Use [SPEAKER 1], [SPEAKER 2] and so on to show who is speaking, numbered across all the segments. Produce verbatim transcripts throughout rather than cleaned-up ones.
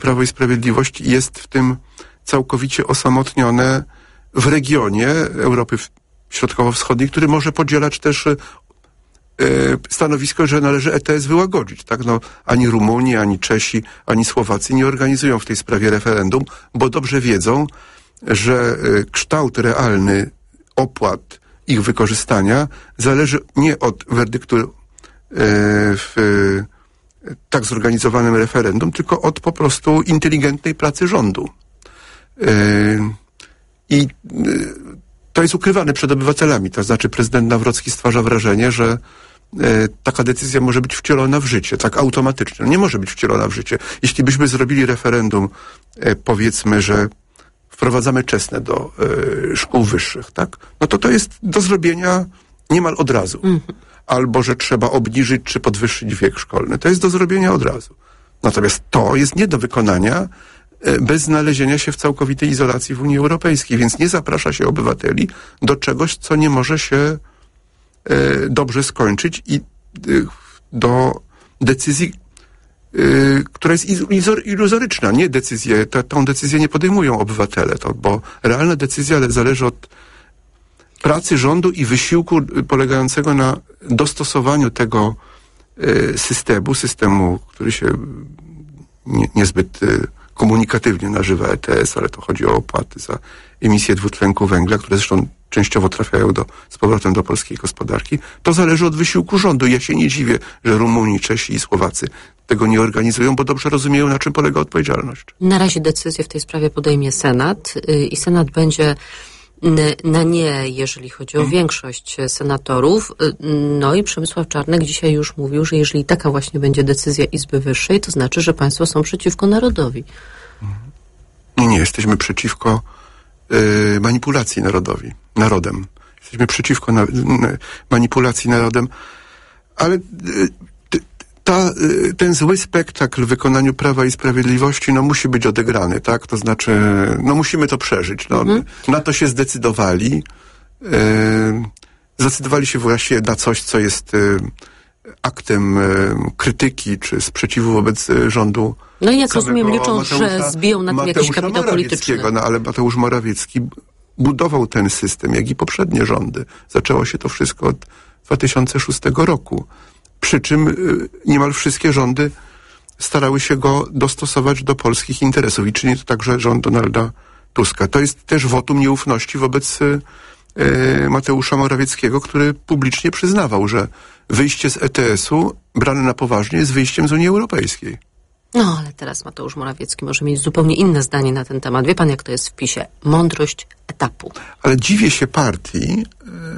[SPEAKER 1] Prawo i Sprawiedliwość jest w tym całkowicie osamotnione w regionie Europy Środkowo-Wschodniej, który może podzielać też e, stanowisko, że należy E T S wyłagodzić. Tak? No, ani Rumuni, ani Czesi, ani Słowacy nie organizują w tej sprawie referendum, bo dobrze wiedzą, że e, kształt realny opłat ich wykorzystania zależy nie od werdyktu e, w e, tak zorganizowanym referendum, tylko od po prostu inteligentnej pracy rządu. E, I e, to jest ukrywane przed obywatelami. To znaczy prezydent Nawrocki stwarza wrażenie, że e, taka decyzja może być wcielona w życie, tak automatycznie. Nie może być wcielona w życie. Jeśli byśmy zrobili referendum, e, powiedzmy, że wprowadzamy czesne do e, szkół wyższych, tak? No to to jest do zrobienia niemal od razu. Mm. Albo, że trzeba obniżyć czy podwyższyć wiek szkolny. To jest do zrobienia od razu. Natomiast to jest nie do wykonania bez znalezienia się w całkowitej izolacji w Unii Europejskiej, więc nie zaprasza się obywateli do czegoś, co nie może się e, dobrze skończyć i e, do decyzji, e, która jest iluzor, iluzoryczna. Nie decyzję, ta, tą decyzję nie podejmują obywatele, to, bo realna decyzja zależy od pracy rządu i wysiłku polegającego na dostosowaniu tego e, systemu, systemu, który się nie, niezbyt e, komunikatywnie nazywa E T S, ale to chodzi o opłaty za emisję dwutlenku węgla, które zresztą częściowo trafiają do, z powrotem do polskiej gospodarki. To zależy od wysiłku rządu. Ja się nie dziwię, że Rumuni, Czesi i Słowacy tego nie organizują, bo dobrze rozumieją, na czym polega odpowiedzialność.
[SPEAKER 2] Na razie decyzję w tej sprawie podejmie Senat i Senat będzie na nie, jeżeli chodzi o większość senatorów. No i Przemysław Czarnek dzisiaj już mówił, że jeżeli taka właśnie będzie decyzja Izby Wyższej, to znaczy, że państwo są przeciwko narodowi.
[SPEAKER 1] Nie, nie, jesteśmy przeciwko y, manipulacji narodowi, narodem. Jesteśmy przeciwko na, na, manipulacji narodem, ale y, ta, y, ten zły spektakl w wykonaniu Prawa i Sprawiedliwości, no musi być odegrany, tak? To znaczy, no musimy to przeżyć. No, mhm. Na to się zdecydowali. Y, zdecydowali się właściwie na coś, co jest y, aktem y, krytyki czy sprzeciwu wobec y, rządu.
[SPEAKER 2] No i jak rozumiem, liczą, Mateusza, że zbiją na tym jakiś kapitał polityczny.
[SPEAKER 1] No ale Mateusz Morawiecki budował ten system, jak i poprzednie rządy. Zaczęło się to wszystko od dwa tysiące szóstego roku. Przy czym y, niemal wszystkie rządy starały się go dostosować do polskich interesów i czyni to także rząd Donalda Tuska. To jest też wotum nieufności wobec y, y, Mateusza Morawieckiego, który publicznie przyznawał, że wyjście z E T S-u brane na poważnie jest wyjściem z Unii Europejskiej.
[SPEAKER 2] No, ale teraz Mateusz Morawiecki może mieć zupełnie inne zdanie na ten temat. Wie pan, jak to jest w PiS-ie? Mądrość etapu.
[SPEAKER 1] Ale dziwię się partii, yy,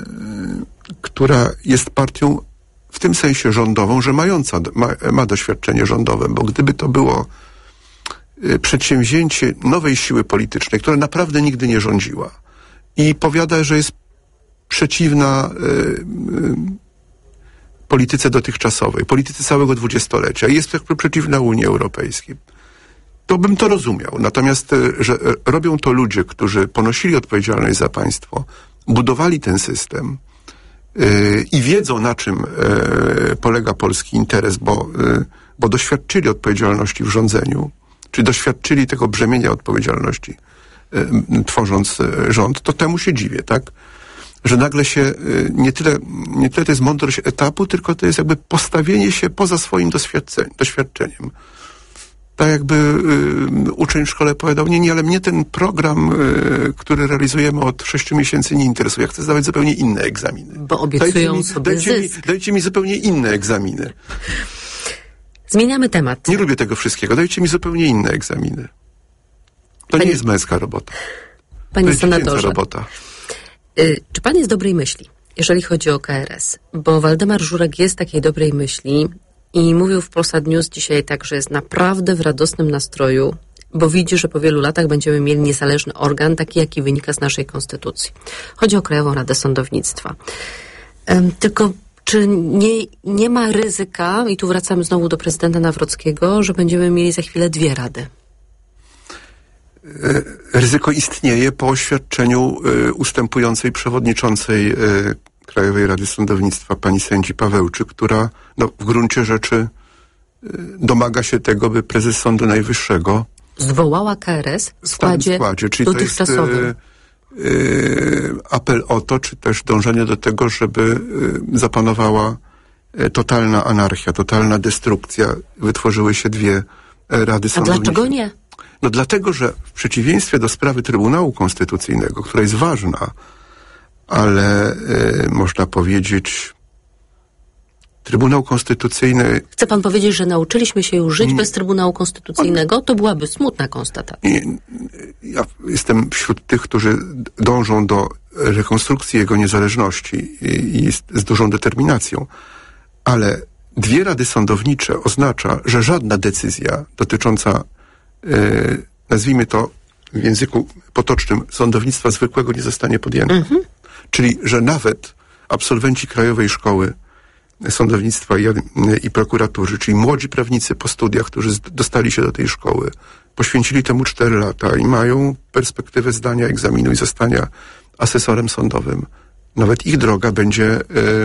[SPEAKER 1] która jest partią w tym sensie rządową, że mająca, ma, ma doświadczenie rządowe, bo gdyby to było yy, przedsięwzięcie nowej siły politycznej, która naprawdę nigdy nie rządziła i powiada, że jest przeciwna yy, yy, polityce dotychczasowej, polityce całego dwudziestolecia i jest przeciwna Unii Europejskiej, to bym to rozumiał. Natomiast, że robią to ludzie, którzy ponosili odpowiedzialność za państwo, budowali ten system yy, i wiedzą, na czym yy, polega polski interes, bo, yy, bo doświadczyli odpowiedzialności w rządzeniu, czy doświadczyli tego brzemienia odpowiedzialności, yy, tworząc yy, rząd, to temu się dziwię, tak? Że nagle się, nie tyle, nie tyle to jest mądrość etapu, tylko to jest jakby postawienie się poza swoim doświadczeniem. Tak jakby y, uczeń w szkole powiedział, nie, nie, ale mnie ten program, y, który realizujemy od sześciu miesięcy nie interesuje. Ja chcę zdawać zupełnie inne egzaminy.
[SPEAKER 2] Bo obiecują
[SPEAKER 1] dajcie mi,
[SPEAKER 2] sobie
[SPEAKER 1] dajcie
[SPEAKER 2] zysk.
[SPEAKER 1] Mi, dajcie mi zupełnie inne egzaminy.
[SPEAKER 2] Zmieniamy temat.
[SPEAKER 1] Nie lubię tego wszystkiego. Dajcie mi zupełnie inne egzaminy. To Panie, nie jest męska robota.
[SPEAKER 2] Panie
[SPEAKER 1] to jest
[SPEAKER 2] senatorze.
[SPEAKER 1] robota.
[SPEAKER 2] Czy pan jest dobrej myśli, jeżeli chodzi o K R S? Bo Waldemar Żurek jest takiej dobrej myśli i mówił w Polsat News dzisiaj tak, że jest naprawdę w radosnym nastroju, bo widzi, że po wielu latach będziemy mieli niezależny organ, taki jaki wynika z naszej konstytucji. Chodzi o Krajową Radę Sądownictwa. Um, tylko czy nie, nie ma ryzyka, i tu wracamy znowu do prezydenta Nawrockiego, że będziemy mieli za chwilę dwie rady?
[SPEAKER 1] Ryzyko istnieje po oświadczeniu y, ustępującej przewodniczącej y, Krajowej Rady Sądownictwa pani sędzi Pawełczyk, która no, w gruncie rzeczy y, domaga się tego, by prezes Sądu Najwyższego
[SPEAKER 2] zwołała K R S w składzie,
[SPEAKER 1] składzie czyli
[SPEAKER 2] dotychczasowym.
[SPEAKER 1] To jest, yy, apel o to, czy też dążenie do tego, żeby yy, zapanowała yy, totalna anarchia, totalna destrukcja. Wytworzyły się dwie yy, rady sądownicze.
[SPEAKER 2] A dlaczego nie?
[SPEAKER 1] No dlatego, że w przeciwieństwie do sprawy Trybunału Konstytucyjnego, która jest ważna, ale yy, można powiedzieć, Trybunał Konstytucyjny...
[SPEAKER 2] Chce pan powiedzieć, że nauczyliśmy się już żyć nie, bez Trybunału Konstytucyjnego? To byłaby smutna konstatacja.
[SPEAKER 1] Nie, ja jestem wśród tych, którzy dążą do rekonstrukcji jego niezależności i, i z, z dużą determinacją. Ale dwie rady sądownicze oznacza, że żadna decyzja dotycząca, e, nazwijmy to w języku potocznym, sądownictwa zwykłego nie zostanie podjęta. Mhm. Czyli, że nawet absolwenci Krajowej Szkoły Sądownictwa i, i Prokuratury, czyli młodzi prawnicy po studiach, którzy z, dostali się do tej szkoły, poświęcili temu cztery lata i mają perspektywę zdania egzaminu i zostania asesorem sądowym. Nawet ich droga będzie,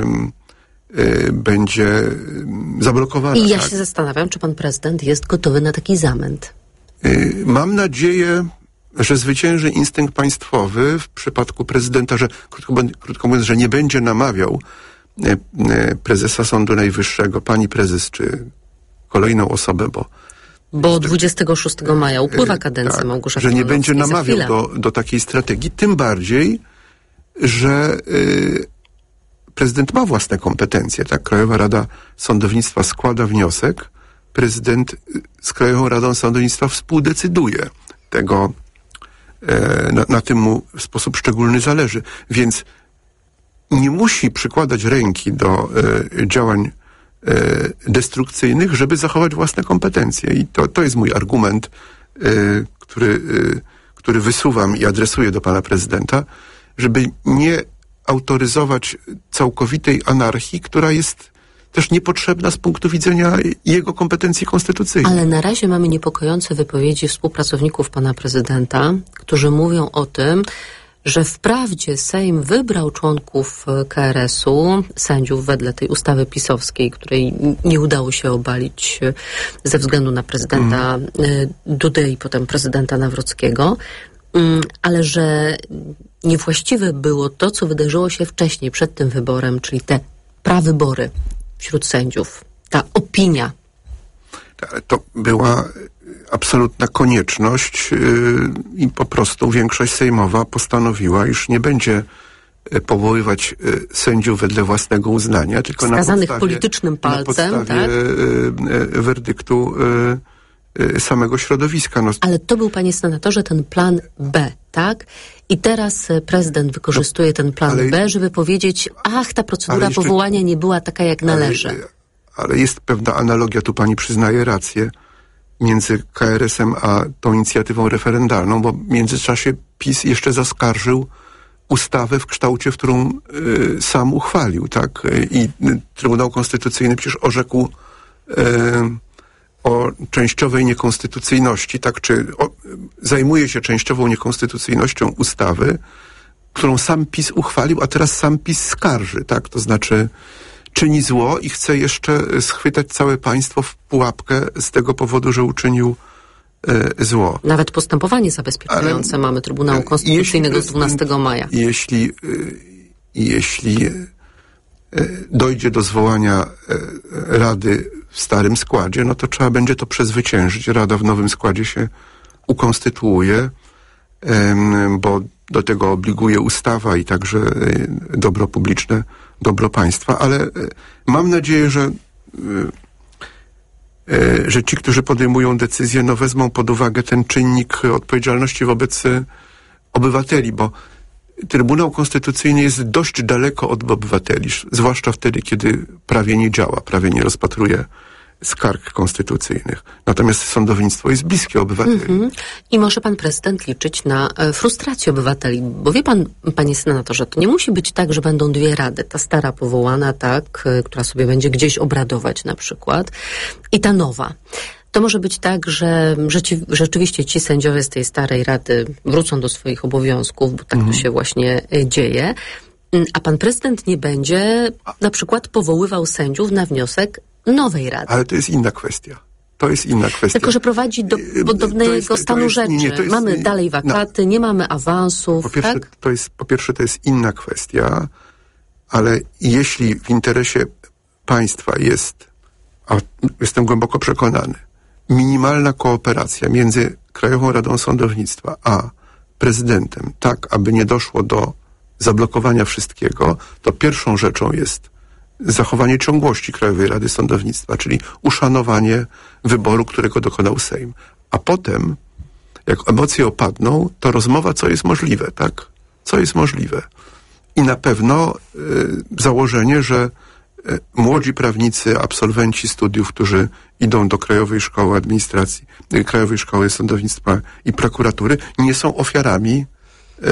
[SPEAKER 1] y, y, będzie zablokowana.
[SPEAKER 2] I ja
[SPEAKER 1] tak?
[SPEAKER 2] się zastanawiam, czy pan prezydent jest gotowy na taki zamęt.
[SPEAKER 1] Y, mam nadzieję, że zwycięży instynkt państwowy w przypadku prezydenta, że krótko, krótko mówiąc, że nie będzie namawiał prezesa Sądu Najwyższego, pani prezes, czy kolejną osobę, bo...
[SPEAKER 2] Bo dwudziestego szóstego maja upływa kadencja tak, Małgorzaty
[SPEAKER 1] że nie będzie namawiał
[SPEAKER 2] do,
[SPEAKER 1] do takiej strategii, tym bardziej, że y, prezydent ma własne kompetencje. Tak? Krajowa Rada Sądownictwa składa wniosek, prezydent z Krajową Radą Sądownictwa współdecyduje. Tego, y, na, na tym mu w sposób szczególny zależy. Więc nie musi przykładać ręki do e, działań e, destrukcyjnych, żeby zachować własne kompetencje. I to, to jest mój argument, e, który, e, który wysuwam i adresuję do pana prezydenta, żeby nie autoryzować całkowitej anarchii, która jest też niepotrzebna z punktu widzenia jego kompetencji konstytucyjnych.
[SPEAKER 2] Ale na razie mamy niepokojące wypowiedzi współpracowników pana prezydenta, którzy mówią o tym, że wprawdzie Sejm wybrał członków K R S-u, sędziów wedle tej ustawy pisowskiej, której nie udało się obalić ze względu na prezydenta mm. Dudę i potem prezydenta Nawrockiego, ale że niewłaściwe było to, co wydarzyło się wcześniej, przed tym wyborem, czyli te prawybory wśród sędziów, ta opinia.
[SPEAKER 1] To była absolutna konieczność yy, i po prostu większość sejmowa postanowiła, iż nie będzie powoływać yy, sędziów wedle własnego uznania, tylko
[SPEAKER 2] skazanych
[SPEAKER 1] na podstawie,
[SPEAKER 2] politycznym palcem,
[SPEAKER 1] na podstawie
[SPEAKER 2] tak?
[SPEAKER 1] yy, yy, werdyktu yy, yy, samego środowiska. No.
[SPEAKER 2] Ale to był, panie senatorze, ten plan B, tak? I teraz prezydent wykorzystuje no, ten plan ale, B, żeby powiedzieć, ach, ta procedura jeszcze, powołania nie była taka, jak należy.
[SPEAKER 1] Ale, ale jest pewna analogia, tu pani przyznaje rację, między K R S-em a tą inicjatywą referendalną, bo w międzyczasie PiS jeszcze zaskarżył ustawę w kształcie, w którą y, sam uchwalił, tak? I Trybunał Konstytucyjny przecież orzekł y, o częściowej niekonstytucyjności, tak? Czy o, zajmuje się częściową niekonstytucyjnością ustawy, którą sam PiS uchwalił, a teraz sam PiS skarży, tak? To znaczy czyni zło i chce jeszcze schwytać całe państwo w pułapkę z tego powodu, że uczynił e, zło.
[SPEAKER 2] Nawet postępowanie zabezpieczające ale, mamy Trybunału Konstytucyjnego z dwunastego maja.
[SPEAKER 1] Jeśli, e, jeśli e, dojdzie do zwołania e, Rady w starym składzie, no to trzeba będzie to przezwyciężyć. Rada w nowym składzie się ukonstytuuje, e, bo do tego obliguje ustawa i także e, dobro publiczne, dobro państwa, ale e, mam nadzieję, że, e, e, że ci, którzy podejmują decyzje, no wezmą pod uwagę ten czynnik odpowiedzialności wobec e, obywateli, bo Trybunał Konstytucyjny jest dość daleko od obywateli, zwłaszcza wtedy, kiedy prawie nie działa, prawie nie rozpatruje skarg konstytucyjnych. Natomiast sądownictwo jest bliskie obywateli. Mm-hmm.
[SPEAKER 2] I może pan prezydent liczyć na e, frustrację obywateli, bo wie pan, panie senatorze, to nie musi być tak, że będą dwie rady. Ta stara powołana, tak, e, która sobie będzie gdzieś obradować na przykład, i ta nowa. To może być tak, że rzeci- rzeczywiście ci sędziowie z tej starej rady wrócą do swoich obowiązków, bo tak mm-hmm. to się właśnie e, dzieje, a pan prezydent nie będzie na przykład powoływał sędziów na wniosek nowej rady.
[SPEAKER 1] Ale to jest inna kwestia. to jest inna kwestia.
[SPEAKER 2] Tylko, że prowadzi do podobnego jest, stanu jest, rzeczy. Nie, jest, mamy dalej wakaty, no, nie mamy awansów,
[SPEAKER 1] po pierwsze,
[SPEAKER 2] tak?
[SPEAKER 1] To jest, po pierwsze, to jest inna kwestia, ale jeśli w interesie państwa jest, a jestem głęboko przekonany, minimalna kooperacja między Krajową Radą Sądownictwa a prezydentem, tak aby nie doszło do zablokowania wszystkiego, to pierwszą rzeczą jest zachowanie ciągłości Krajowej Rady Sądownictwa, czyli uszanowanie wyboru, którego dokonał Sejm. A potem, jak emocje opadną, to rozmowa, co jest możliwe, tak? Co jest możliwe. I na pewno y, założenie, że y, młodzi prawnicy, absolwenci studiów, którzy idą do Krajowej Szkoły Administracji, y, Krajowej Szkoły Sądownictwa i Prokuratury, nie są ofiarami y,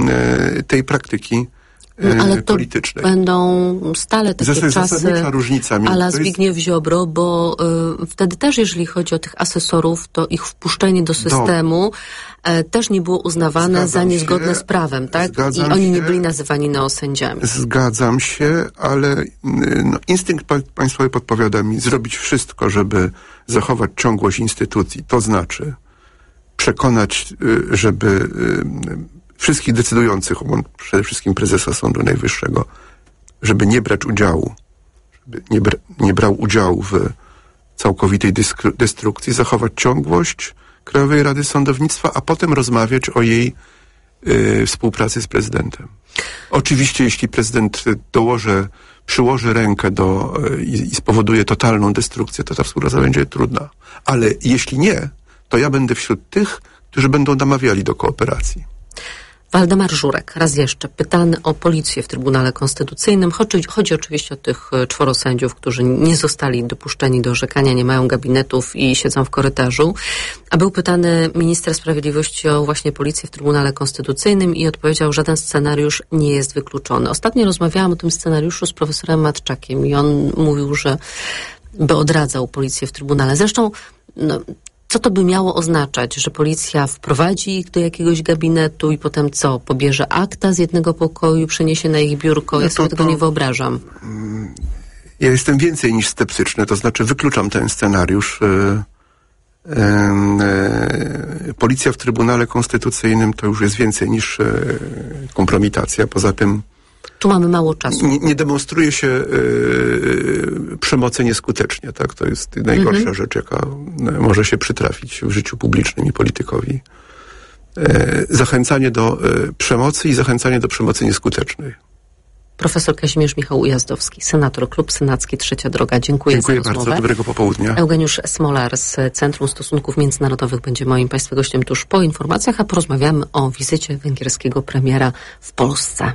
[SPEAKER 1] y, tej praktyki
[SPEAKER 2] No, ale to
[SPEAKER 1] politycznej.
[SPEAKER 2] Będą stale takie
[SPEAKER 1] Zresztą
[SPEAKER 2] czasy
[SPEAKER 1] zasadnicza różnica.
[SPEAKER 2] a la
[SPEAKER 1] jest...
[SPEAKER 2] Zbigniew Ziobro, bo y, wtedy też, jeżeli chodzi o tych asesorów, to ich wpuszczenie do systemu do... też nie było uznawane Zgadzam za niezgodne się, z prawem, tak? I oni się, nie byli nazywani neosędziami.
[SPEAKER 1] Zgadzam się, ale no, instynkt państwowy podpowiada mi zrobić wszystko, żeby zachować ciągłość instytucji. To znaczy przekonać, żeby wszystkich decydujących, przede wszystkim prezesa Sądu Najwyższego, żeby nie brać udziału, żeby nie, bra, nie brał udziału w całkowitej dyskru, destrukcji, zachować ciągłość Krajowej Rady Sądownictwa, a potem rozmawiać o jej y, współpracy z prezydentem. Oczywiście, jeśli prezydent dołoży, przyłoży rękę do y, i spowoduje totalną destrukcję, to ta współpraca będzie trudna. Ale jeśli nie, to ja będę wśród tych, którzy będą namawiali do kooperacji.
[SPEAKER 2] Waldemar Żurek, raz jeszcze, pytany o policję w Trybunale Konstytucyjnym. Chodzi, chodzi oczywiście o tych czworo sędziów, którzy nie zostali dopuszczeni do orzekania, nie mają gabinetów i siedzą w korytarzu. A był pytany minister sprawiedliwości o właśnie policję w Trybunale Konstytucyjnym i odpowiedział, że żaden scenariusz nie jest wykluczony. Ostatnio rozmawiałam o tym scenariuszu z profesorem Matczakiem i on mówił, że by odradzał policję w Trybunale. Zresztą, no, co to by miało oznaczać, że policja wprowadzi ich do jakiegoś gabinetu i potem co? Pobierze akta z jednego pokoju, przeniesie na ich biurko? Ja no to, sobie tego to, nie wyobrażam.
[SPEAKER 1] Ja jestem więcej niż sceptyczny, to znaczy wykluczam ten scenariusz. Policja w Trybunale Konstytucyjnym to już jest więcej niż kompromitacja. Poza tym
[SPEAKER 2] tu mamy mało czasu.
[SPEAKER 1] Nie, nie demonstruje się yy, przemocy nieskutecznie, tak? To jest najgorsza mm-hmm. rzecz, jaka może się przytrafić w życiu publicznym i politykowi. Yy, zachęcanie do yy, przemocy i zachęcanie do przemocy nieskutecznej.
[SPEAKER 2] Profesor Kazimierz Michał Ujazdowski, senator, Klub Senacki, Trzecia Droga. Dziękuję,
[SPEAKER 1] Dziękuję
[SPEAKER 2] za rozmowę.
[SPEAKER 1] bardzo, dobrego popołudnia.
[SPEAKER 2] Eugeniusz Smolar z Centrum Stosunków Międzynarodowych będzie moim Państwa gościem tuż po informacjach, a porozmawiamy o wizycie węgierskiego premiera w Polsce.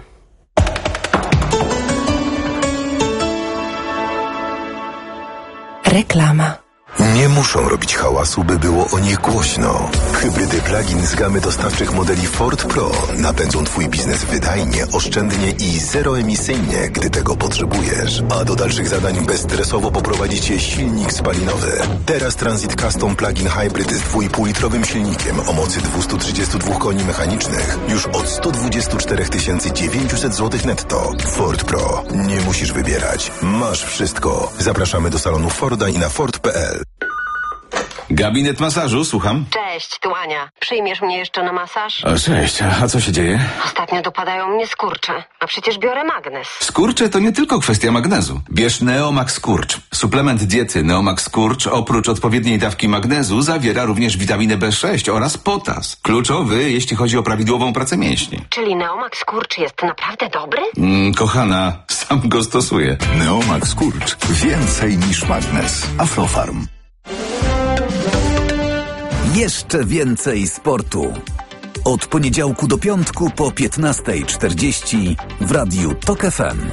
[SPEAKER 3] Reklama. Nie muszą robić hałasu, by było o nich głośno. Hybrydy plug-in z gamy dostawczych modeli Ford Pro napędzą Twój biznes wydajnie, oszczędnie i zeroemisyjnie, gdy tego potrzebujesz. A do dalszych zadań bezstresowo poprowadzi Cię silnik spalinowy. Teraz Transit Custom Plug-in Hybrid z dwa i pół litrowym silnikiem o mocy dwieście trzydzieści dwa koni mechanicznych już od sto dwadzieścia cztery tysiące dziewięćset złotych netto. Ford Pro. Nie musisz wybierać. Masz wszystko. Zapraszamy do salonu Forda i na Ford kropka p l.
[SPEAKER 4] Gabinet masażu, słucham.
[SPEAKER 5] Cześć, tu Ania. Przyjmiesz mnie jeszcze na masaż?
[SPEAKER 4] O, cześć, a co się dzieje?
[SPEAKER 5] Ostatnio dopadają mnie skurcze, a przecież biorę magnez.
[SPEAKER 4] Skurcze to nie tylko kwestia magnezu. Bierz Neomax Skurcz. Suplement diety Neomax Skurcz oprócz odpowiedniej dawki magnezu zawiera również witaminę B sześć oraz potas. Kluczowy, jeśli chodzi o prawidłową pracę mięśni.
[SPEAKER 5] Czyli Neomax Skurcz jest naprawdę dobry?
[SPEAKER 4] Mm, kochana, sam go stosuję.
[SPEAKER 6] Neomax Skurcz. Więcej niż magnez. Aflofarm.
[SPEAKER 7] Jeszcze więcej sportu. Od poniedziałku do piątku po piętnasta czterdzieści w Radiu Tok F M.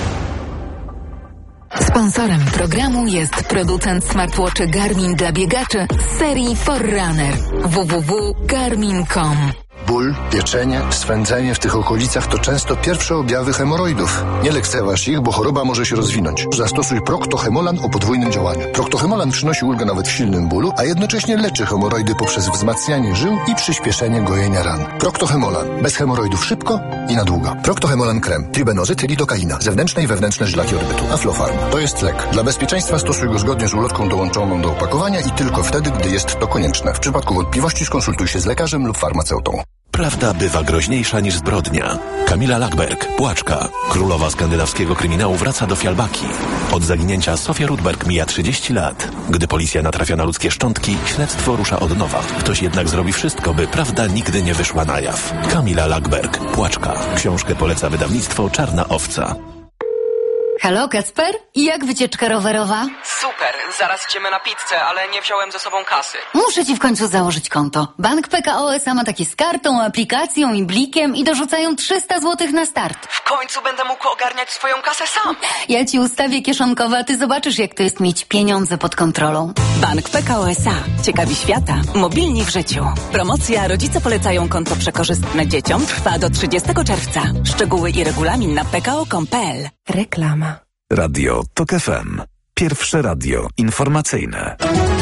[SPEAKER 8] Sponsorem programu jest producent smartwatchy Garmin dla biegaczy z serii Forerunner. w w w kropka garmin kropka com.
[SPEAKER 9] Ból, pieczenie, swędzenie w tych okolicach to często pierwsze objawy hemoroidów. Nie lekceważ ich, bo choroba może się rozwinąć. Zastosuj Procto-Hemolan o podwójnym działaniu. Procto-Hemolan przynosi ulgę nawet w silnym bólu, a jednocześnie leczy hemoroidy poprzez wzmacnianie żył i przyspieszenie gojenia ran. Procto-Hemolan. Bez hemoroidów szybko i na długo. Procto-Hemolan krem. Tribenozyt, lidokaina. Zewnętrzne i wewnętrzne żylaki odbytu. Aflofarm. To jest lek. Dla bezpieczeństwa stosuj go zgodnie z ulotką dołączoną do opakowania i tylko wtedy, gdy jest to konieczne. W przypadku wątpliwości skonsultuj się z lekarzem lub farmaceutą.
[SPEAKER 10] Prawda bywa groźniejsza niż zbrodnia. Kamila Lackberg, Płaczka, królowa skandynawskiego kryminału, wraca do Fialbaki. Od zaginięcia Sofia Rudberg mija trzydzieści lat. Gdy policja natrafia na ludzkie szczątki, śledztwo rusza od nowa. Ktoś jednak zrobi wszystko, by prawda nigdy nie wyszła na jaw. Kamila Lackberg, Płaczka. Książkę poleca wydawnictwo Czarna Owca.
[SPEAKER 11] Halo, Kacper? Jak wycieczka rowerowa?
[SPEAKER 12] Super, zaraz idziemy na pizzę, ale nie wziąłem ze sobą kasy.
[SPEAKER 11] Muszę ci w końcu założyć konto. Bank P K O S A ma takie z kartą, aplikacją i blikiem i dorzucają trzysta złotych na start.
[SPEAKER 12] W końcu będę mógł ogarniać swoją kasę sam.
[SPEAKER 11] Ja ci ustawię kieszonkowe, a ty zobaczysz, jak to jest mieć pieniądze pod kontrolą.
[SPEAKER 13] Bank P K O S A. Ciekawi świata. Mobilni w życiu. Promocja Rodzice polecają konto przekorzystne dzieciom trwa do trzydziestego czerwca. Szczegóły i regulamin na p k o kropka com kropka p l.
[SPEAKER 2] Reklama.
[SPEAKER 7] Radio Tok F M. Pierwsze radio informacyjne.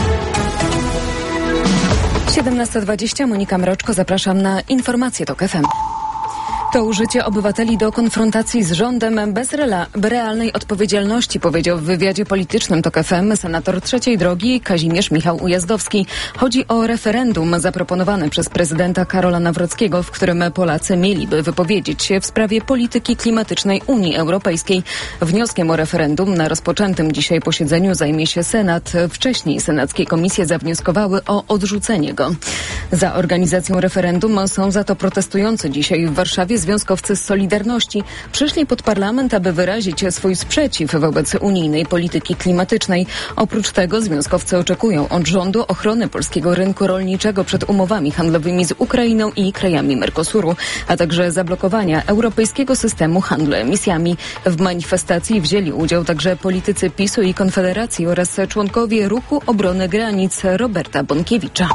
[SPEAKER 2] siedemnasta dwadzieścia, Monika Mroczko, zapraszam na informacje Tok F M. To użycie obywateli do konfrontacji z rządem bez rela- realnej odpowiedzialności, powiedział w wywiadzie politycznym Tok F M senator Trzeciej Drogi Kazimierz Michał Ujazdowski. Chodzi o referendum zaproponowane przez prezydenta Karola Nawrockiego, w którym Polacy mieliby wypowiedzieć się w sprawie polityki klimatycznej Unii Europejskiej. Wnioskiem o referendum na rozpoczętym dzisiaj posiedzeniu zajmie się Senat. Wcześniej senackie komisje zawnioskowały o odrzucenie go. Za organizacją referendum są za to protestujący dzisiaj w Warszawie związkowcy z Solidarności. Przyszli pod parlament, aby wyrazić swój sprzeciw wobec unijnej polityki klimatycznej. Oprócz tego związkowcy oczekują od rządu ochrony polskiego rynku rolniczego przed umowami handlowymi z Ukrainą i krajami Mercosuru, a także zablokowania europejskiego systemu handlu emisjami. W manifestacji wzięli udział także politycy PiSu i Konfederacji oraz członkowie Ruchu Obrony Granic Roberta Bonkiewicza.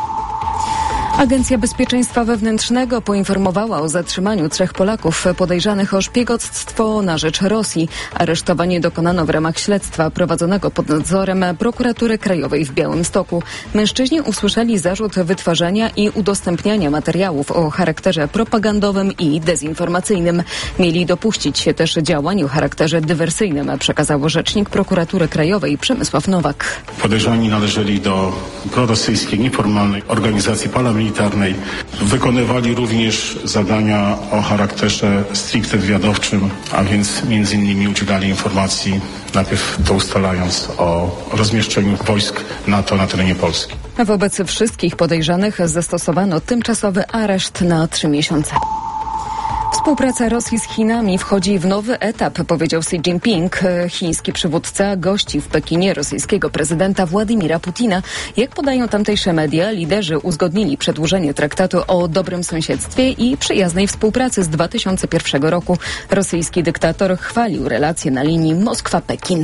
[SPEAKER 2] Agencja Bezpieczeństwa Wewnętrznego poinformowała o zatrzymaniu trzech Polaków podejrzanych o szpiegostwo na rzecz Rosji. Aresztowanie dokonano w ramach śledztwa prowadzonego pod nadzorem Prokuratury Krajowej w Białymstoku. Mężczyźni usłyszeli zarzut wytwarzania i udostępniania materiałów o charakterze propagandowym i dezinformacyjnym. Mieli dopuścić się też działań o charakterze dywersyjnym, przekazał rzecznik Prokuratury Krajowej Przemysław Nowak.
[SPEAKER 14] Podejrzani należeli do prorosyjskiej nieformalnej organizacji paramilitarnej. Wykonywali również zadania o charakterze stricte wywiadowczym, a więc między innymi udzielali informacji, najpierw to ustalając o rozmieszczeniu wojsk NATO na terenie Polski.
[SPEAKER 2] Wobec wszystkich podejrzanych zastosowano tymczasowy areszt na trzy miesiące. Współpraca Rosji z Chinami wchodzi w nowy etap, powiedział Xi Jinping. Chiński przywódca gości w Pekinie rosyjskiego prezydenta Władimira Putina. Jak podają tamtejsze media, liderzy uzgodnili przedłużenie traktatu o dobrym sąsiedztwie i przyjaznej współpracy z dwa tysiące pierwszego roku. Rosyjski dyktator chwalił relacje na linii Moskwa-Pekin.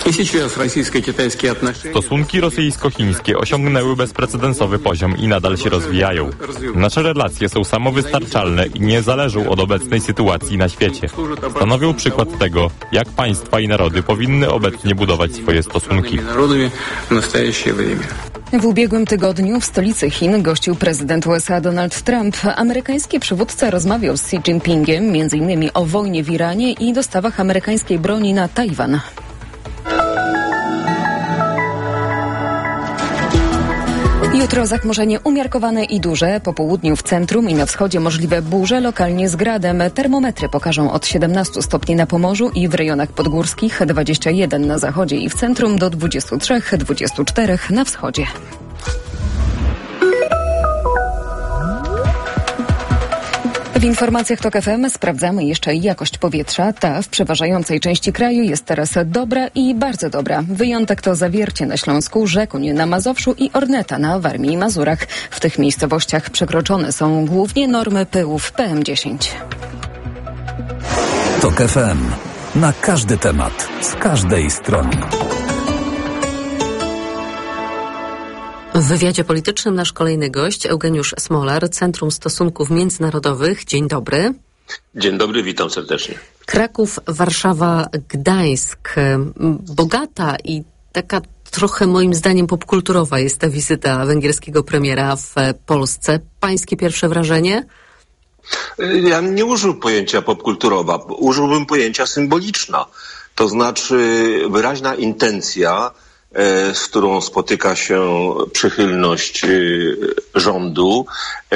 [SPEAKER 15] Stosunki rosyjsko-chińskie osiągnęły bezprecedensowy poziom i nadal się rozwijają. Nasze relacje są samowystarczalne i nie zależą od obecnej sytuacji na świecie. Stanowią przykład tego, jak państwa i narody powinny obecnie budować swoje stosunki.
[SPEAKER 2] W ubiegłym tygodniu w stolicy Chin gościł prezydent U S A Donald Trump. Amerykański przywódca rozmawiał z Xi Jinpingiem między innymi o wojnie w Iranie i dostawach amerykańskiej broni na Tajwan. Jutro zachmurzenie umiarkowane i duże. Po południu w centrum i na wschodzie możliwe burze, lokalnie z gradem. Termometry pokażą od siedemnastu stopni na Pomorzu i w rejonach podgórskich, dwadzieścia jeden na zachodzie i w centrum, do dwudziestu trzech dwudziestu czterech na wschodzie. W informacjach Tok F M sprawdzamy jeszcze jakość powietrza. Ta w przeważającej części kraju jest teraz dobra i bardzo dobra. Wyjątek to Zawiercie na Śląsku, Rzekuń na Mazowszu i Orneta na Warmii i Mazurach. W tych miejscowościach przekroczone są głównie normy pyłów P M dziesięć.
[SPEAKER 7] Tok F M. Na każdy temat, z każdej strony.
[SPEAKER 2] W wywiadzie politycznym nasz kolejny gość, Eugeniusz Smolar, Centrum Stosunków Międzynarodowych. Dzień dobry.
[SPEAKER 16] Dzień dobry, witam serdecznie.
[SPEAKER 2] Kraków, Warszawa, Gdańsk. Bogata i taka trochę moim zdaniem popkulturowa jest ta wizyta węgierskiego premiera w Polsce. Pańskie pierwsze wrażenie?
[SPEAKER 16] Ja nie użył pojęcia popkulturowa, użyłbym pojęcia symboliczna. To znaczy wyraźna intencja, z którą spotyka się przychylność rządu,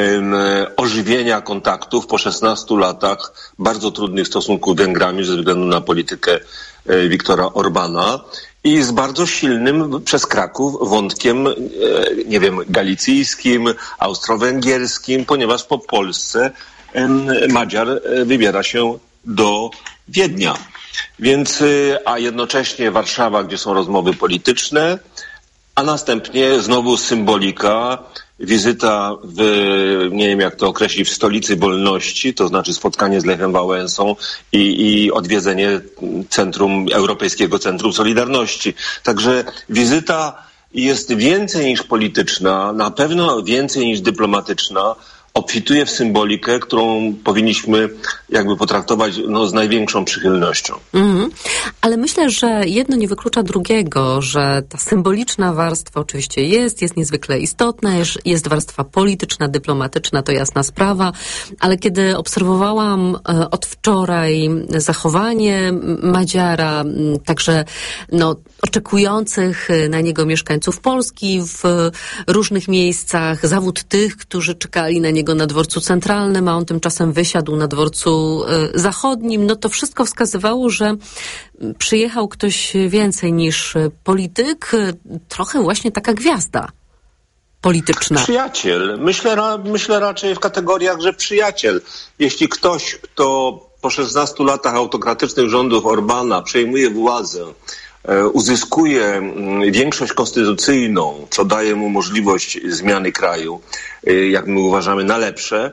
[SPEAKER 16] ożywienia kontaktów po szesnastu latach bardzo trudnych stosunków z Węgrami ze względu na politykę Viktora Orbana i z bardzo silnym przez Kraków wątkiem, nie wiem, galicyjskim, austro-węgierskim, ponieważ po Polsce Madziar wybiera się do Wiednia. Więc, a jednocześnie Warszawa, gdzie są rozmowy polityczne, a następnie znowu symbolika, wizyta w, nie wiem jak to określić, w stolicy wolności, to znaczy spotkanie z Lechem Wałęsą i, i odwiedzenie Centrum, Europejskiego Centrum Solidarności. Także wizyta jest więcej niż polityczna, na pewno więcej niż dyplomatyczna, obfituje w symbolikę, którą powinniśmy jakby potraktować no, z największą przychylnością.
[SPEAKER 2] Mm, ale myślę, że jedno nie wyklucza drugiego, że ta symboliczna warstwa oczywiście jest, jest niezwykle istotna, jest, jest warstwa polityczna, dyplomatyczna, to jasna sprawa, ale kiedy obserwowałam e, od wczoraj zachowanie Madziara, także no, oczekujących na niego mieszkańców Polski w różnych miejscach, zawód tych, którzy czekali na niego na dworcu centralnym, a on tymczasem wysiadł na dworcu y, zachodnim, no to wszystko wskazywało, że przyjechał ktoś więcej niż polityk, trochę właśnie taka gwiazda polityczna.
[SPEAKER 16] Przyjaciel. Myślę, ra, myślę raczej w kategoriach, że przyjaciel. Jeśli ktoś, kto po szesnastu latach autokratycznych rządów Orbana przejmuje władzę, uzyskuje większość konstytucyjną, co daje mu możliwość zmiany kraju, jak my uważamy, na lepsze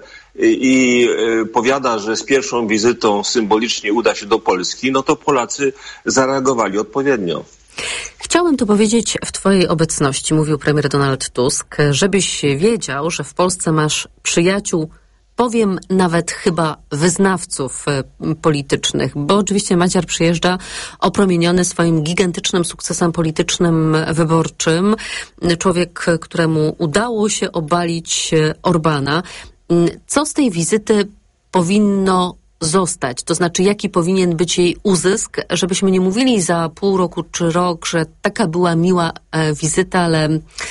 [SPEAKER 16] i powiada, że z pierwszą wizytą symbolicznie uda się do Polski, no to Polacy zareagowali odpowiednio.
[SPEAKER 2] Chciałem tu powiedzieć w twojej obecności, mówił premier Donald Tusk, żebyś wiedział, że w Polsce masz przyjaciół, powiem nawet chyba wyznawców politycznych, bo oczywiście Madziar przyjeżdża opromieniony swoim gigantycznym sukcesem politycznym, wyborczym. Człowiek, któremu udało się obalić Orbana. Co z tej wizyty powinno zostać? To znaczy, jaki powinien być jej uzysk, żebyśmy nie mówili za pół roku czy rok, że taka była miła wizyta, ale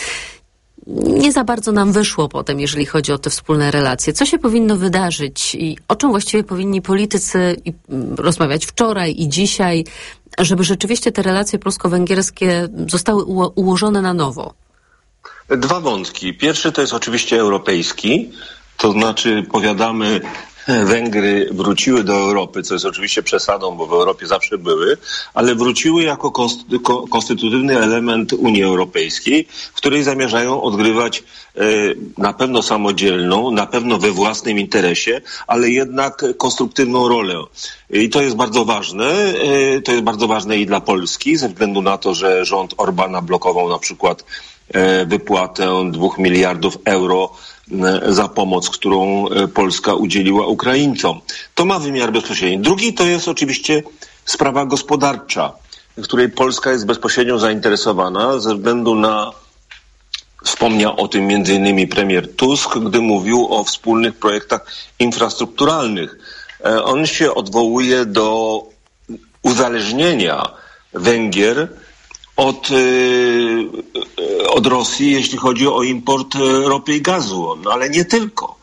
[SPEAKER 2] nie za bardzo nam wyszło potem, jeżeli chodzi o te wspólne relacje. Co się powinno wydarzyć i o czym właściwie powinni politycy rozmawiać wczoraj i dzisiaj, żeby rzeczywiście te relacje polsko-węgierskie zostały ułożone na nowo?
[SPEAKER 16] Dwa wątki. Pierwszy to jest oczywiście europejski, to znaczy powiadamy, Węgry wróciły do Europy, co jest oczywiście przesadą, bo w Europie zawsze były, ale wróciły jako konstytutywny element Unii Europejskiej, w której zamierzają odgrywać e, na pewno samodzielną, na pewno we własnym interesie, ale jednak konstruktywną rolę. I to jest bardzo ważne. E, to jest bardzo ważne i dla Polski, ze względu na to, że rząd Orbana blokował na przykład e, wypłatę dwóch miliardów euro za pomoc, którą Polska udzieliła Ukraińcom. To ma wymiar bezpośredni. Drugi to jest oczywiście sprawa gospodarcza, w której Polska jest bezpośrednio zainteresowana ze względu na, wspomniał o tym między innymi premier Tusk, gdy mówił o wspólnych projektach infrastrukturalnych. On się odwołuje do uzależnienia Węgier Od, od Rosji, jeśli chodzi o import ropy i gazu, no ale nie tylko.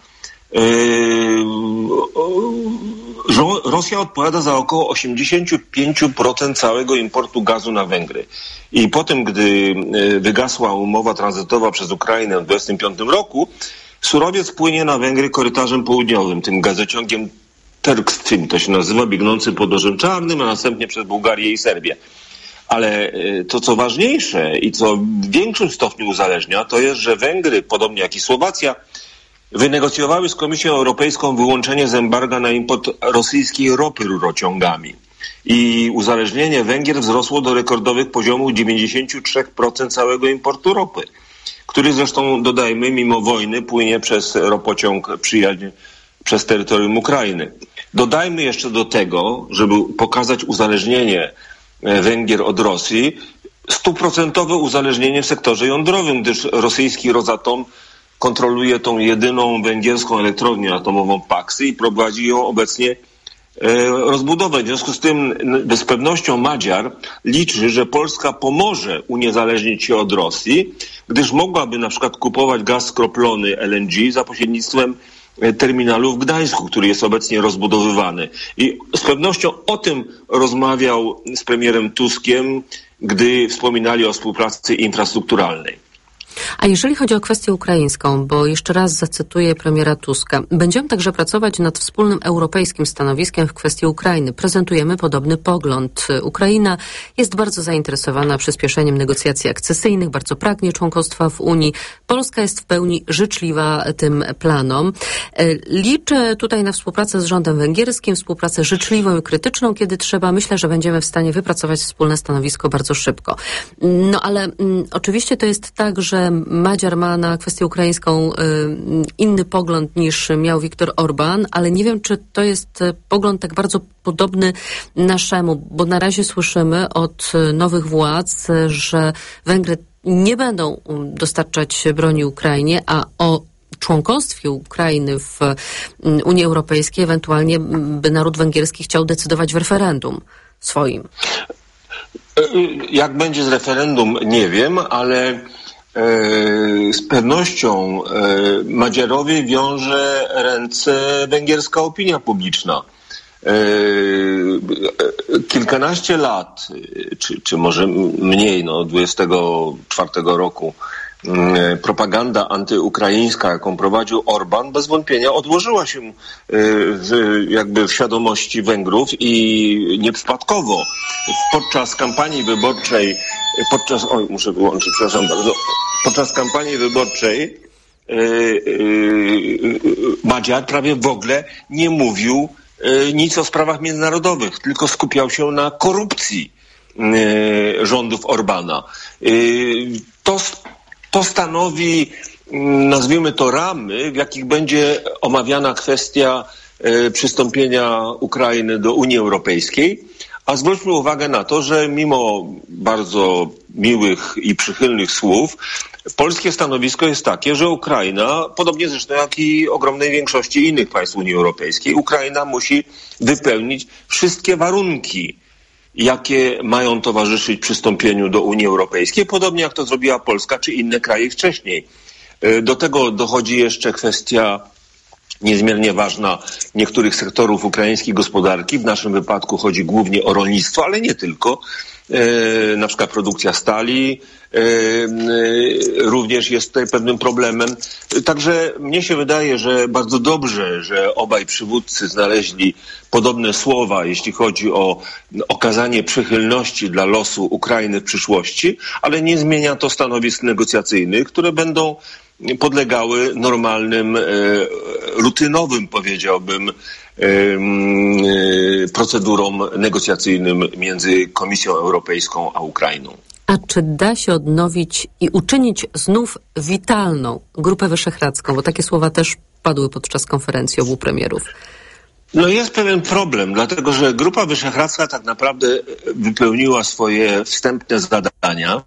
[SPEAKER 16] Rosja odpowiada za około osiemdziesiąt pięć procent całego importu gazu na Węgry. I potem, gdy wygasła umowa tranzytowa przez Ukrainę w dwudziestym piątym roku, surowiec płynie na Węgry korytarzem południowym, tym gazociągiem Turk Stream, to się nazywa, biegnący pod Morzem Czarnym, a następnie przez Bułgarię i Serbię. Ale to, co ważniejsze i co w większym stopniu uzależnia, to jest, że Węgry, podobnie jak i Słowacja, wynegocjowały z Komisją Europejską wyłączenie z embarga na import rosyjskiej ropy rurociągami. I uzależnienie Węgier wzrosło do rekordowych poziomów dziewięćdziesiąt trzy procent całego importu ropy, który zresztą, dodajmy, mimo wojny płynie przez ropociąg Przyjaźń przez terytorium Ukrainy. Dodajmy jeszcze do tego, żeby pokazać uzależnienie Węgier od Rosji, stuprocentowe uzależnienie w sektorze jądrowym, gdyż rosyjski Rosatom kontroluje tą jedyną węgierską elektrownię atomową Paksy i prowadzi ją obecnie rozbudowę. W związku z tym z pewnością Madziar liczy, że Polska pomoże uniezależnić się od Rosji, gdyż mogłaby na przykład kupować gaz skroplony L N G za pośrednictwem terminalu w Gdańsku, który jest obecnie rozbudowywany. I z pewnością o tym rozmawiał z premierem Tuskiem, gdy wspominali o współpracy infrastrukturalnej.
[SPEAKER 2] A jeżeli chodzi o kwestię ukraińską, bo jeszcze raz zacytuję premiera Tuska, będziemy także pracować nad wspólnym europejskim stanowiskiem w kwestii Ukrainy. Prezentujemy podobny pogląd. Ukraina jest bardzo zainteresowana przyspieszeniem negocjacji akcesyjnych, bardzo pragnie członkostwa w Unii. Polska jest w pełni życzliwa tym planom. Liczę tutaj na współpracę z rządem węgierskim, współpracę życzliwą i krytyczną, kiedy trzeba. Myślę, że będziemy w stanie wypracować wspólne stanowisko bardzo szybko. No ale mm, oczywiście to jest tak, że Madziar ma na kwestię ukraińską y, inny pogląd niż miał Viktor Orbán, ale nie wiem, czy to jest pogląd tak bardzo podobny naszemu, bo na razie słyszymy od nowych władz, że Węgry nie będą dostarczać broni Ukrainie, a o członkostwie Ukrainy w Unii Europejskiej ewentualnie by naród węgierski chciał decydować w referendum swoim.
[SPEAKER 16] Jak będzie z referendum, nie wiem, ale z pewnością Madziarowi wiąże ręce węgierska opinia publiczna. Kilkanaście lat, czy, czy może mniej, no dwudziestego czwartego roku, propaganda antyukraińska, jaką prowadził Orbán, bez wątpienia odłożyła się w, jakby w świadomości Węgrów i nieprzypadkowo podczas kampanii wyborczej, podczas, oj, muszę wyłączyć, przepraszam bardzo, podczas kampanii wyborczej yy, yy, Madziar prawie w ogóle nie mówił yy, nic o sprawach międzynarodowych, tylko skupiał się na korupcji yy, rządów Orbána. Yy, to To stanowi, nazwijmy to, ramy, w jakich będzie omawiana kwestia y, przystąpienia Ukrainy do Unii Europejskiej. A zwróćmy uwagę na to, że mimo bardzo miłych i przychylnych słów, polskie stanowisko jest takie, że Ukraina, podobnie zresztą jak i ogromnej większości innych państw Unii Europejskiej, Ukraina musi wypełnić wszystkie warunki, jakie mają towarzyszyć przystąpieniu do Unii Europejskiej, podobnie jak to zrobiła Polska czy inne kraje wcześniej. Do tego dochodzi jeszcze kwestia niezmiernie ważna niektórych sektorów ukraińskiej gospodarki. W naszym wypadku chodzi głównie o rolnictwo, ale nie tylko. E, na przykład produkcja stali e, e, również jest tutaj pewnym problemem. Także mnie się wydaje, że bardzo dobrze, że obaj przywódcy znaleźli podobne słowa, jeśli chodzi o okazanie przychylności dla losu Ukrainy w przyszłości, ale nie zmienia to stanowisk negocjacyjnych, które będą podlegały normalnym, e, rutynowym, powiedziałbym, e, e, procedurom negocjacyjnym między Komisją Europejską a Ukrainą.
[SPEAKER 2] A czy da się odnowić i uczynić znów witalną Grupę Wyszehradzką? Bo takie słowa też padły podczas konferencji obu premierów.
[SPEAKER 16] No jest pewien problem, dlatego że Grupa Wyszehradzka tak naprawdę wypełniła swoje wstępne zadania.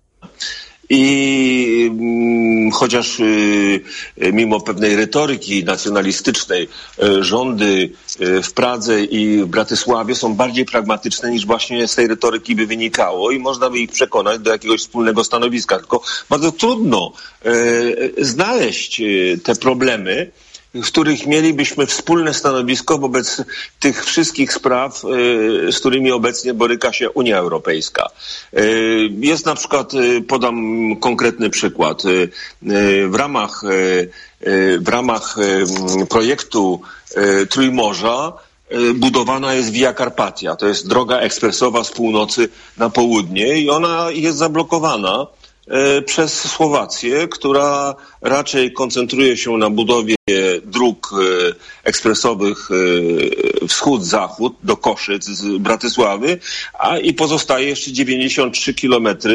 [SPEAKER 16] I mm, chociaż y, mimo pewnej retoryki nacjonalistycznej y, rządy y, w Pradze i w Bratysławie są bardziej pragmatyczne niż właśnie z tej retoryki by wynikało i można by ich przekonać do jakiegoś wspólnego stanowiska. Tylko bardzo trudno y, znaleźć y, te problemy, w których mielibyśmy wspólne stanowisko wobec tych wszystkich spraw, z którymi obecnie boryka się Unia Europejska. Jest na przykład, podam konkretny przykład, w ramach, w ramach projektu Trójmorza budowana jest Via Carpatia, to jest droga ekspresowa z północy na południe i ona jest zablokowana przez Słowację, która raczej koncentruje się na budowie dróg ekspresowych wschód-zachód do Koszyc z Bratysławy, a i pozostaje jeszcze dziewięćdziesiąt trzy kilometry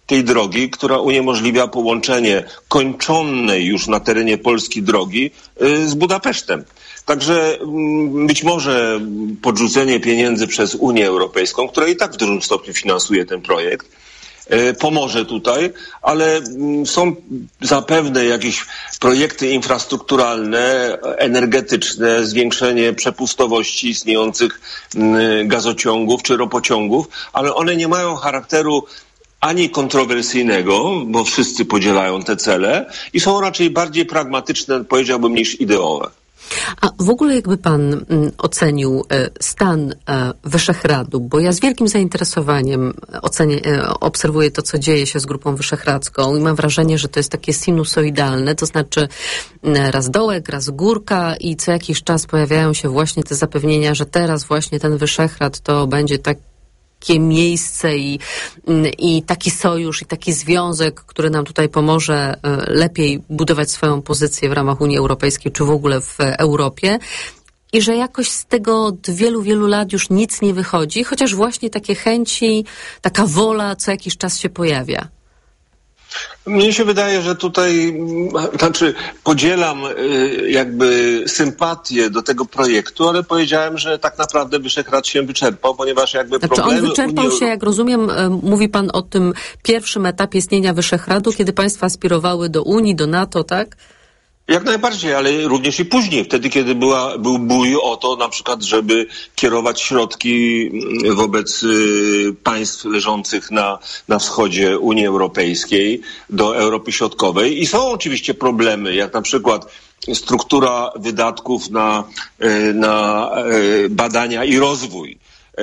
[SPEAKER 16] tej drogi, która uniemożliwia połączenie kończonej już na terenie Polski drogi z Budapesztem. Także być może podrzucenie pieniędzy przez Unię Europejską, która i tak w dużym stopniu finansuje ten projekt, pomoże tutaj, ale są zapewne jakieś projekty infrastrukturalne, energetyczne, zwiększenie przepustowości istniejących gazociągów czy ropociągów, ale one nie mają charakteru ani kontrowersyjnego, bo wszyscy podzielają te cele i są raczej bardziej pragmatyczne, powiedziałbym, niż ideowe.
[SPEAKER 2] A w ogóle jakby pan ocenił stan Wyszehradu, bo ja z wielkim zainteresowaniem ocenię, obserwuję to, co dzieje się z Grupą Wyszehradzką i mam wrażenie, że to jest takie sinusoidalne, to znaczy raz dołek, raz górka i co jakiś czas pojawiają się właśnie te zapewnienia, że teraz właśnie ten Wyszehrad to będzie tak takie miejsce i, i taki sojusz, i taki związek, który nam tutaj pomoże lepiej budować swoją pozycję w ramach Unii Europejskiej, czy w ogóle w Europie. I że jakoś z tego od wielu, wielu lat już nic nie wychodzi, chociaż właśnie takie chęci, taka wola co jakiś czas się pojawia.
[SPEAKER 16] Mnie się wydaje, że tutaj, znaczy podzielam jakby sympatię do tego projektu, ale powiedziałem, że tak naprawdę Wyszehrad się wyczerpał, ponieważ jakby
[SPEAKER 2] znaczy
[SPEAKER 16] problemy...
[SPEAKER 2] on wyczerpał
[SPEAKER 16] Unii...
[SPEAKER 2] się, jak rozumiem, mówi pan o tym pierwszym etapie istnienia Wyszehradu, kiedy państwa aspirowały do Unii, do NATO, tak?
[SPEAKER 16] Jak najbardziej, ale również i później, wtedy, kiedy była, był bój o to na przykład, żeby kierować środki wobec y, państw leżących na, na wschodzie Unii Europejskiej do Europy Środkowej. I są oczywiście problemy, jak na przykład struktura wydatków na, y, na y, badania i rozwój.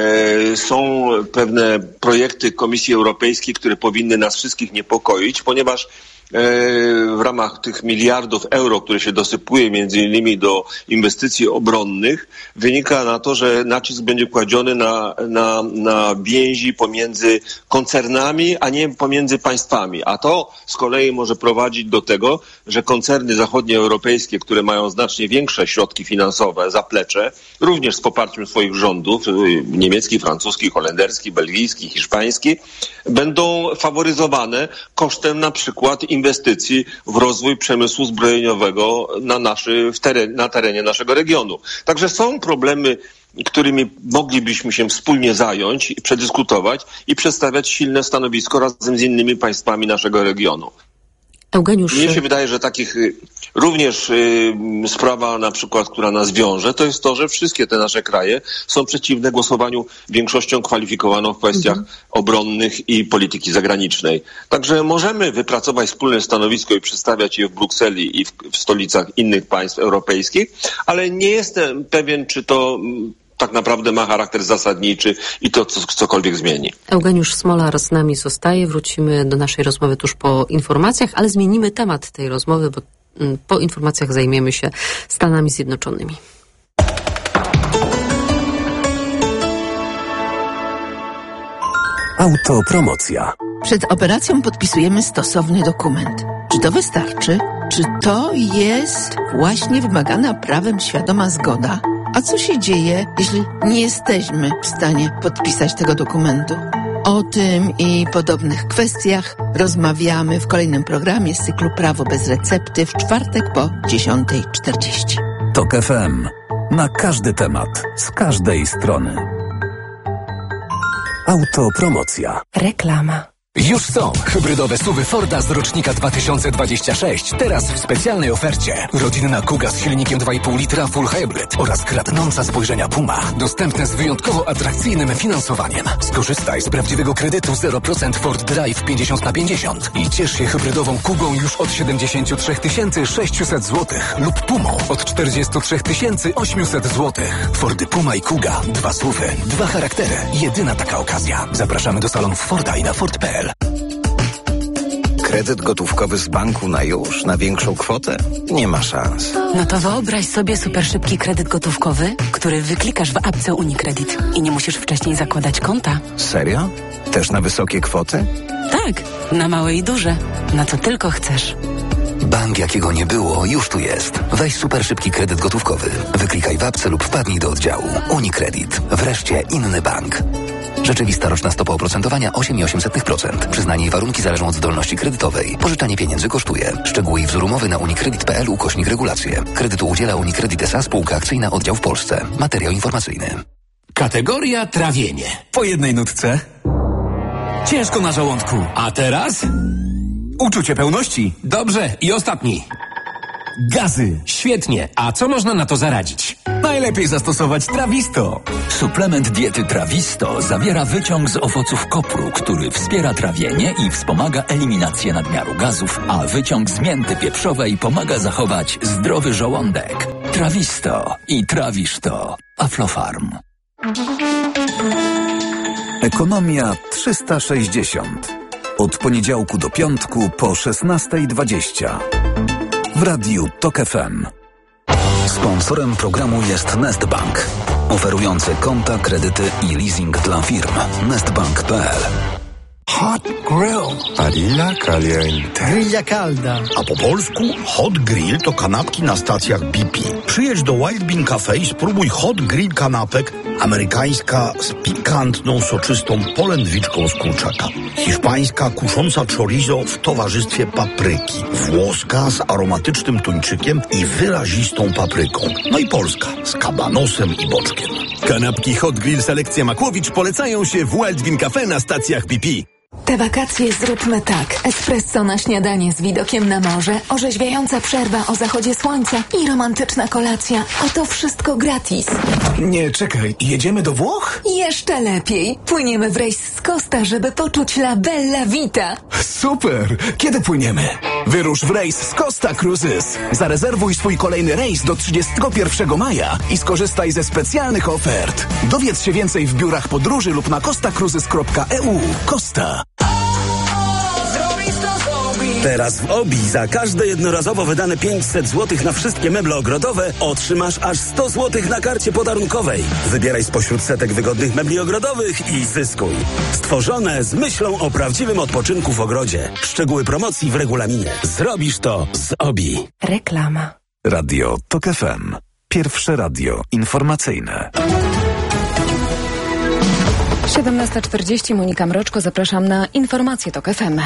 [SPEAKER 16] Są pewne projekty Komisji Europejskiej, które powinny nas wszystkich niepokoić, ponieważ w ramach tych miliardów euro, które się dosypuje między innymi do inwestycji obronnych, wynika na to, że nacisk będzie kładziony na, na, na więzi pomiędzy koncernami, a nie pomiędzy państwami. A to z kolei może prowadzić do tego, że koncerny zachodnioeuropejskie, które mają znacznie większe środki finansowe, zaplecze, również z poparciem swoich rządów, niemiecki, francuski, holenderski, belgijski, hiszpański, będą faworyzowane kosztem na przykład inwestycji w rozwój przemysłu zbrojeniowego na, naszy, w teren, na terenie naszego regionu. Także są problemy, którymi moglibyśmy się wspólnie zająć i przedyskutować i przedstawiać silne stanowisko razem z innymi państwami naszego regionu.
[SPEAKER 2] Eugeniusz...
[SPEAKER 16] Mnie się wydaje, że takich również y, sprawa na przykład, która nas wiąże, to jest to, że wszystkie te nasze kraje są przeciwne głosowaniu większością kwalifikowaną w kwestiach mhm. obronnych i polityki zagranicznej. Także możemy wypracować wspólne stanowisko i przedstawiać je w Brukseli i w, w stolicach innych państw europejskich, ale nie jestem pewien, czy to tak naprawdę ma charakter zasadniczy i to co, cokolwiek zmieni.
[SPEAKER 2] Eugeniusz Smolar z nami zostaje. Wrócimy do naszej rozmowy tuż po informacjach, ale zmienimy temat tej rozmowy, bo po informacjach zajmiemy się Stanami Zjednoczonymi.
[SPEAKER 17] Autopromocja. Przed operacją podpisujemy stosowny dokument. Czy to wystarczy? Czy to jest właśnie wymagana prawem świadoma zgoda? A co się dzieje, jeśli nie jesteśmy w stanie podpisać tego dokumentu? O tym i podobnych kwestiach rozmawiamy w kolejnym programie z cyklu Prawo bez recepty w czwartek po dziesiąta czterdzieści.
[SPEAKER 7] Tok F M. Na każdy temat, z każdej strony.
[SPEAKER 17] Autopromocja.
[SPEAKER 18] Reklama. Już są hybrydowe suwy Forda z rocznika dwa tysiące dwudziestego szóstego. Teraz w specjalnej ofercie. Rodzinna Kuga z silnikiem dwa i pół litra Full Hybrid oraz kradnąca spojrzenia Puma. Dostępne z wyjątkowo atrakcyjnym finansowaniem. Skorzystaj z prawdziwego kredytu zero procent Ford Drive pięćdziesiąt na pięćdziesiąt i ciesz się hybrydową Kugą już od siedemdziesiąt trzy tysiące sześćset złotych lub Pumą od czterdzieści trzy tysiące osiemset złotych. Fordy Puma i Kuga. Dwa suwy, dwa charaktery. Jedyna taka okazja. Zapraszamy do salonów Forda i na Ford kropka p l.
[SPEAKER 19] Kredyt gotówkowy z banku na już, na większą kwotę? Nie ma szans.
[SPEAKER 20] No to wyobraź sobie super szybki kredyt gotówkowy, który wyklikasz w apce UniCredit i nie musisz wcześniej zakładać konta.
[SPEAKER 19] Serio? Też na wysokie kwoty?
[SPEAKER 20] Tak, na małe i duże. Na co tylko chcesz.
[SPEAKER 18] Bank, jakiego nie było, już tu jest. Weź super szybki kredyt gotówkowy. Wyklikaj w apce lub wpadnij do oddziału. UniCredit. Wreszcie inny bank. Rzeczywista roczna stopa oprocentowania osiem przecinek osiem procent. Przyznanie i warunki zależą od zdolności kredytowej. Pożyczanie pieniędzy kosztuje. Szczegóły i wzór umowy na unicredit kropka p l ukośnik regulacje. Kredytu udziela Unicredit S A spółka akcyjna oddział w Polsce. Materiał informacyjny.
[SPEAKER 21] Kategoria trawienie. Po jednej nutce. Ciężko na żołądku. A teraz? Uczucie pełności. Dobrze. I ostatni. Gazy. Świetnie. A co można na to zaradzić? Najlepiej zastosować Trawisto.
[SPEAKER 7] Suplement diety Trawisto zawiera wyciąg z owoców kopru, który wspiera trawienie i wspomaga eliminację nadmiaru gazów, a wyciąg z mięty pieprzowej pomaga zachować zdrowy żołądek. Trawisto i trawisz to. Aflofarm. Ekonomia trzysta sześćdziesiąt. Od poniedziałku do piątku po szesnasta dwadzieścia. W Radiu Tok F M.
[SPEAKER 3] Sponsorem programu jest Nestbank, oferujący konta, kredyty i leasing dla firm. nestbank kropka p l.
[SPEAKER 22] Hot grill.
[SPEAKER 23] Parilla caliente.
[SPEAKER 22] Grilla calda. A po polsku hot grill to kanapki na stacjach B P. Przyjedź do Wild Bean Cafe i spróbuj hot grill kanapek. Amerykańska z pikantną, soczystą polędwiczką z kurczaka. Hiszpańska kusząca chorizo w towarzystwie papryki. Włoska z aromatycznym tuńczykiem i wyrazistą papryką. No i polska z kabanosem i boczkiem.
[SPEAKER 23] Kanapki Hot Grill Selekcja Makłowicz polecają się w Wild Bean Cafe na stacjach B P.
[SPEAKER 8] Te wakacje zróbmy tak. Espresso na śniadanie z widokiem na morze, orzeźwiająca przerwa o zachodzie słońca i romantyczna kolacja. A to wszystko gratis.
[SPEAKER 23] Nie, czekaj. Jedziemy do Włoch?
[SPEAKER 8] Jeszcze lepiej. Płyniemy w rejs z Costa, żeby poczuć la bella vita.
[SPEAKER 23] Super! Kiedy płyniemy? Wyrusz w rejs z Costa Cruises. Zarezerwuj swój kolejny rejs do trzydziestego pierwszego maja i skorzystaj ze specjalnych ofert. Dowiedz się więcej w biurach podróży lub na costa cruises kropka e u. Costa.
[SPEAKER 24] Teraz w Obi za każde jednorazowo wydane pięćset złotych na wszystkie meble ogrodowe otrzymasz aż sto złotych na karcie podarunkowej. Wybieraj spośród setek wygodnych mebli ogrodowych i zyskuj. Stworzone z myślą o prawdziwym odpoczynku w ogrodzie. Szczegóły promocji w regulaminie. Zrobisz to z Obi.
[SPEAKER 8] Reklama.
[SPEAKER 7] Radio Tok F M. Pierwsze radio informacyjne.
[SPEAKER 8] siedemnasta czterdzieści, Monika Mroczko, zapraszam na informacje Tok F M.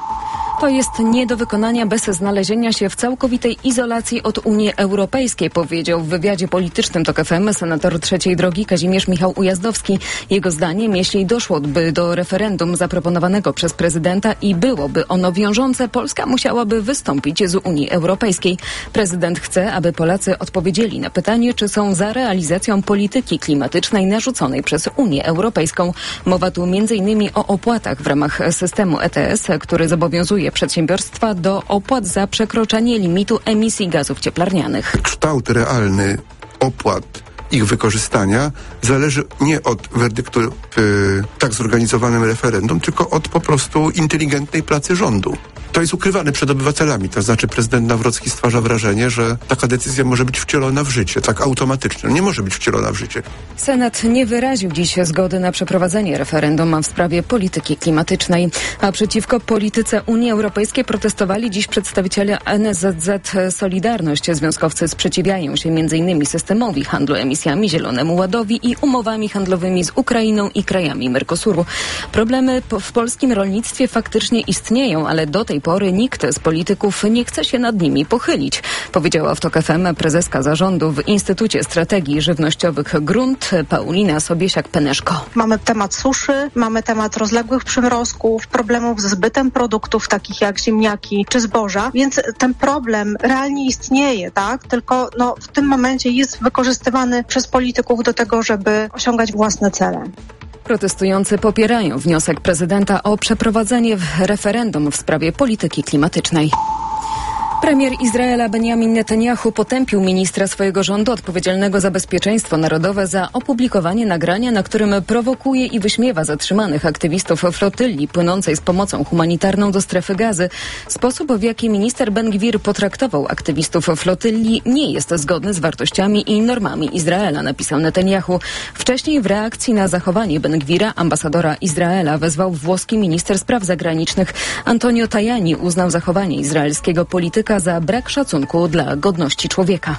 [SPEAKER 8] To jest nie do wykonania bez znalezienia się w całkowitej izolacji od Unii Europejskiej, powiedział w wywiadzie politycznym Tok F M senator Trzeciej Drogi Kazimierz Michał Ujazdowski. Jego zdaniem, jeśli doszłoby do referendum zaproponowanego przez prezydenta i byłoby ono wiążące, Polska musiałaby wystąpić z Unii Europejskiej. Prezydent chce, aby Polacy odpowiedzieli na pytanie, czy są za realizacją polityki klimatycznej narzuconej przez Unię Europejską. Mowa tu między innymi o opłatach w ramach systemu E T S, który zobowiązuje przedsiębiorstwa do opłat za przekroczenie limitu emisji gazów cieplarnianych.
[SPEAKER 1] Kształt realny opłat, ich wykorzystania zależy nie od werdyktu w tak zorganizowanym referendum, tylko od po prostu inteligentnej pracy rządu. To jest ukrywane przed obywatelami, to znaczy prezydent Nawrocki stwarza wrażenie, że taka decyzja może być wcielona w życie, tak automatycznie. Nie może być wcielona w życie.
[SPEAKER 8] Senat nie wyraził dziś zgody na przeprowadzenie referendum w sprawie polityki klimatycznej, a przeciwko polityce Unii Europejskiej protestowali dziś przedstawiciele N S Z Solidarność. Związkowcy sprzeciwiają się między innymi systemowi handlu emisjami, Zielonemu Ładowi i umowami handlowymi z Ukrainą i krajami Mercosuru. Problemy w polskim rolnictwie faktycznie istnieją, ale do tej pory nikt z polityków nie chce się nad nimi pochylić, powiedziała w Tok F M prezeska zarządu w Instytucie Strategii Żywnościowych Grunt Paulina Sobiesiak-Peneszko.
[SPEAKER 25] Mamy temat suszy, mamy temat rozległych przymrozków, problemów z zbytem produktów takich jak ziemniaki czy zboża, więc ten problem realnie istnieje, tak? Tylko no, w tym momencie jest wykorzystywany przez polityków do tego, żeby osiągać własne cele.
[SPEAKER 8] Protestujący popierają wniosek prezydenta o przeprowadzenie referendum w sprawie polityki klimatycznej. Premier Izraela Benjamin Netanyahu potępił ministra swojego rządu odpowiedzialnego za bezpieczeństwo narodowe za opublikowanie nagrania, na którym prowokuje i wyśmiewa zatrzymanych aktywistów flotylli płynącej z pomocą humanitarną do strefy Gazy. Sposób, w jaki minister Ben-Gwir potraktował aktywistów flotylli, nie jest zgodny z wartościami i normami Izraela, napisał Netanyahu. Wcześniej w reakcji na zachowanie Ben-Gwira ambasadora Izraela wezwał włoski minister spraw zagranicznych Antonio Tajani. Uznał zachowanie izraelskiego polityka za brak szacunku dla godności człowieka.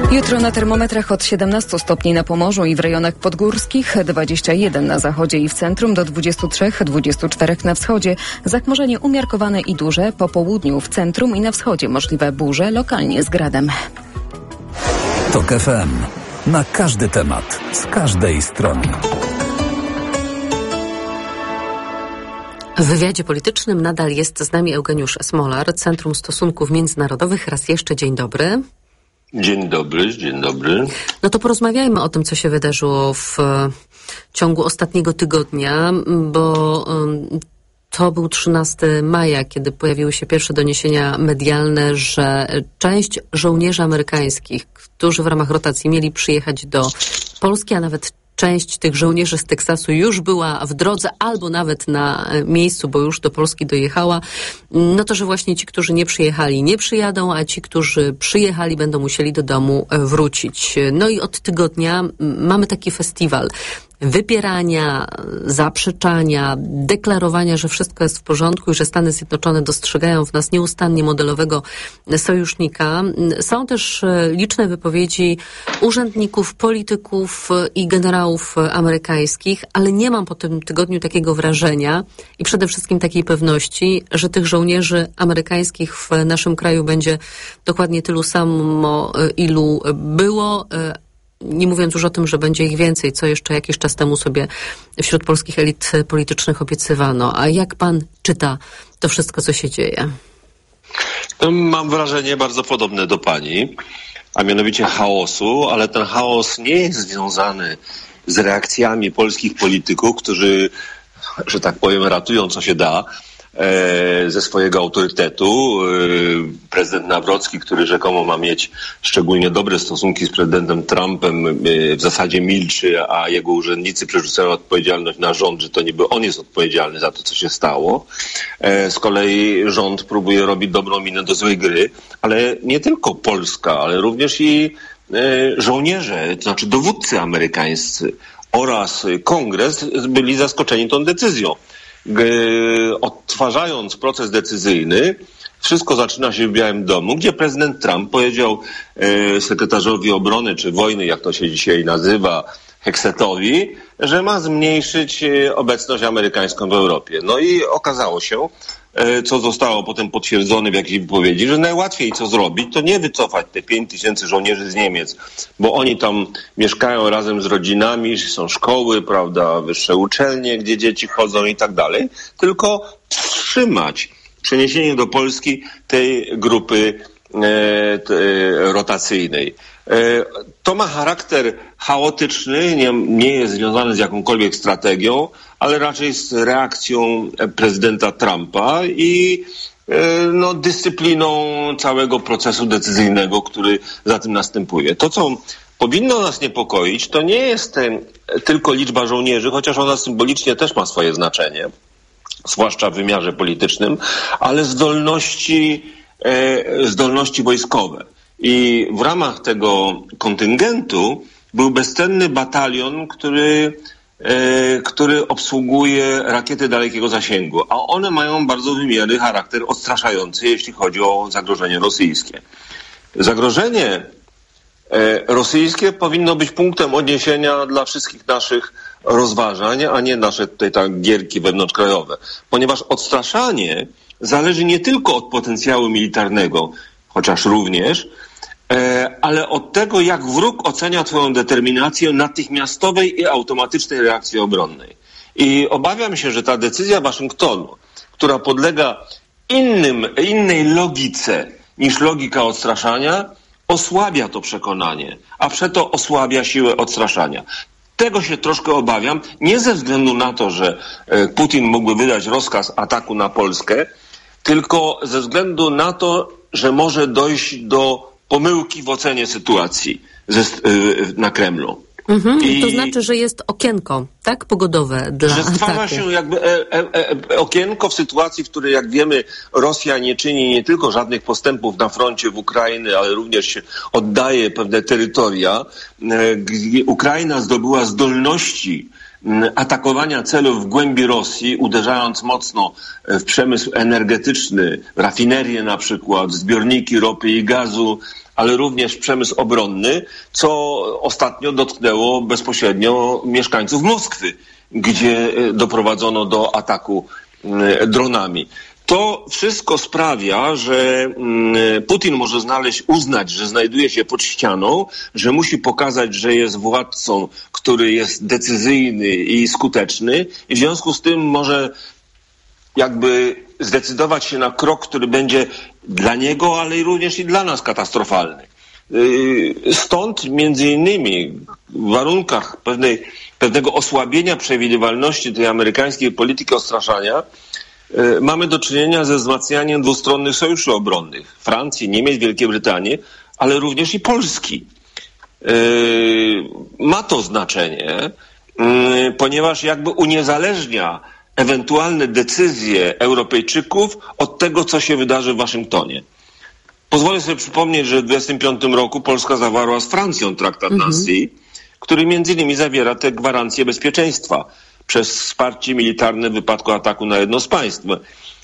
[SPEAKER 8] Jutro na termometrach od siedemnastu stopni na Pomorzu i w rejonach podgórskich, dwadzieścia jeden na zachodzie i w centrum, do dwudziestu trzech do dwudziestu czterech na wschodzie. Zachmurzenie umiarkowane i duże, po południu w centrum i na wschodzie możliwe burze, lokalnie z gradem.
[SPEAKER 7] TOK F M. Na każdy temat, z każdej strony.
[SPEAKER 2] W wywiadzie politycznym nadal jest z nami Eugeniusz Smolar, Centrum Stosunków Międzynarodowych. Raz jeszcze dzień dobry.
[SPEAKER 16] Dzień dobry, dzień dobry.
[SPEAKER 2] No to porozmawiajmy o tym, co się wydarzyło w ciągu ostatniego tygodnia, bo to był trzynastego maja, kiedy pojawiły się pierwsze doniesienia medialne, że część żołnierzy amerykańskich, którzy w ramach rotacji mieli przyjechać do Polski, a nawet część tych żołnierzy z Teksasu już była w drodze albo nawet na miejscu, bo już do Polski dojechała, no to, że właśnie ci, którzy nie przyjechali, nie przyjadą, a ci, którzy przyjechali, będą musieli do domu wrócić. No i od tygodnia mamy taki festiwal wypierania, zaprzeczania, deklarowania, że wszystko jest w porządku i że Stany Zjednoczone dostrzegają w nas nieustannie modelowego sojusznika. Są też liczne wypowiedzi urzędników, polityków i generałów amerykańskich, ale nie mam po tym tygodniu takiego wrażenia i przede wszystkim takiej pewności, że tych żołnierzy amerykańskich w naszym kraju będzie dokładnie tylu samo, ilu było. Nie mówiąc już o tym, że będzie ich więcej, co jeszcze jakiś czas temu sobie wśród polskich elit politycznych obiecywano. A jak pan czyta to wszystko, co się dzieje?
[SPEAKER 16] Mam wrażenie bardzo podobne do pani, a mianowicie chaosu, ale ten chaos nie jest związany z reakcjami polskich polityków, którzy, że tak powiem, ratują co się da ze swojego autorytetu. Prezydent Nawrocki, który rzekomo ma mieć szczególnie dobre stosunki z prezydentem Trumpem, w zasadzie milczy, a jego urzędnicy przerzucają odpowiedzialność na rząd, że to niby on jest odpowiedzialny za to, co się stało. Z kolei rząd próbuje robić dobrą minę do złej gry, ale nie tylko Polska, ale również i żołnierze, to znaczy dowódcy amerykańscy oraz Kongres byli zaskoczeni tą decyzją. Odtwarzając proces decyzyjny, wszystko zaczyna się w Białym Domu, gdzie prezydent Trump powiedział e, sekretarzowi obrony czy wojny, jak to się dzisiaj nazywa, Hexetowi, że ma zmniejszyć obecność amerykańską w Europie. No i okazało się, e, co zostało potem potwierdzone w jakiejś wypowiedzi, że najłatwiej co zrobić, to nie wycofać te pięć tysięcy żołnierzy z Niemiec, bo oni tam mieszkają razem z rodzinami, są szkoły, prawda, wyższe uczelnie, gdzie dzieci chodzą i tak dalej, tylko wstrzymać przeniesienie do Polski tej grupy e, te, rotacyjnej. E, to ma charakter chaotyczny, nie, nie jest związany z jakąkolwiek strategią, ale raczej z reakcją prezydenta Trumpa i e, no, dyscypliną całego procesu decyzyjnego, który za tym następuje. To, co powinno nas niepokoić, to nie jest tylko liczba żołnierzy, chociaż ona symbolicznie też ma swoje znaczenie, zwłaszcza w wymiarze politycznym, ale zdolności, e, zdolności wojskowe. I w ramach tego kontyngentu był bezcenny batalion, który, e, który obsługuje rakiety dalekiego zasięgu, a one mają bardzo wymiary charakter odstraszający, jeśli chodzi o zagrożenie rosyjskie. Zagrożenie e, rosyjskie powinno być punktem odniesienia dla wszystkich naszych rozważań, a nie nasze tutaj tak gierki wewnątrzkrajowe. Ponieważ odstraszanie zależy nie tylko od potencjału militarnego, chociaż również, e, ale od tego, jak wróg ocenia twoją determinację natychmiastowej i automatycznej reakcji obronnej. I obawiam się, że ta decyzja Waszyngtonu, która podlega innym, innej logice niż logika odstraszania, osłabia to przekonanie, a przeto osłabia siłę odstraszania. Tego się troszkę obawiam, nie ze względu na to, że Putin mógłby wydać rozkaz ataku na Polskę, tylko ze względu na to, że może dojść do pomyłki w ocenie sytuacji ze, na Kremlu.
[SPEAKER 2] Mhm, I to znaczy, że jest okienko, tak, pogodowe dla
[SPEAKER 16] że stwarza
[SPEAKER 2] ataku. się
[SPEAKER 16] jakby e, e, e, okienko w sytuacji, w której, jak wiemy, Rosja nie czyni nie tylko żadnych postępów na froncie w Ukrainy, ale również się oddaje pewne terytoria. E, Ukraina zdobyła zdolności atakowania celów w głębi Rosji, uderzając mocno w przemysł energetyczny, rafinerie na przykład, zbiorniki ropy i gazu, ale również przemysł obronny, co ostatnio dotknęło bezpośrednio mieszkańców Moskwy, gdzie doprowadzono do ataku dronami. To wszystko sprawia, że Putin może znaleźć, uznać, że znajduje się pod ścianą, że musi pokazać, że jest władcą, który jest decyzyjny i skuteczny i w związku z tym może jakby zdecydować się na krok, który będzie dla niego, ale również i dla nas katastrofalny. Stąd między innymi w warunkach pewnej, pewnego osłabienia przewidywalności tej amerykańskiej polityki odstraszania mamy do czynienia ze wzmacnianiem dwustronnych sojuszy obronnych Francji, Niemiec, Wielkiej Brytanii, ale również i Polski. Ma to znaczenie, ponieważ jakby uniezależnia ewentualne decyzje Europejczyków od tego, co się wydarzy w Waszyngtonie. Pozwolę sobie przypomnieć, że w dwudziestym piątym roku Polska zawarła z Francją traktat
[SPEAKER 2] Mhm.
[SPEAKER 16] Nancy, który między innymi zawiera te gwarancje bezpieczeństwa przez wsparcie militarne w wypadku ataku na jedno z państw. Yy,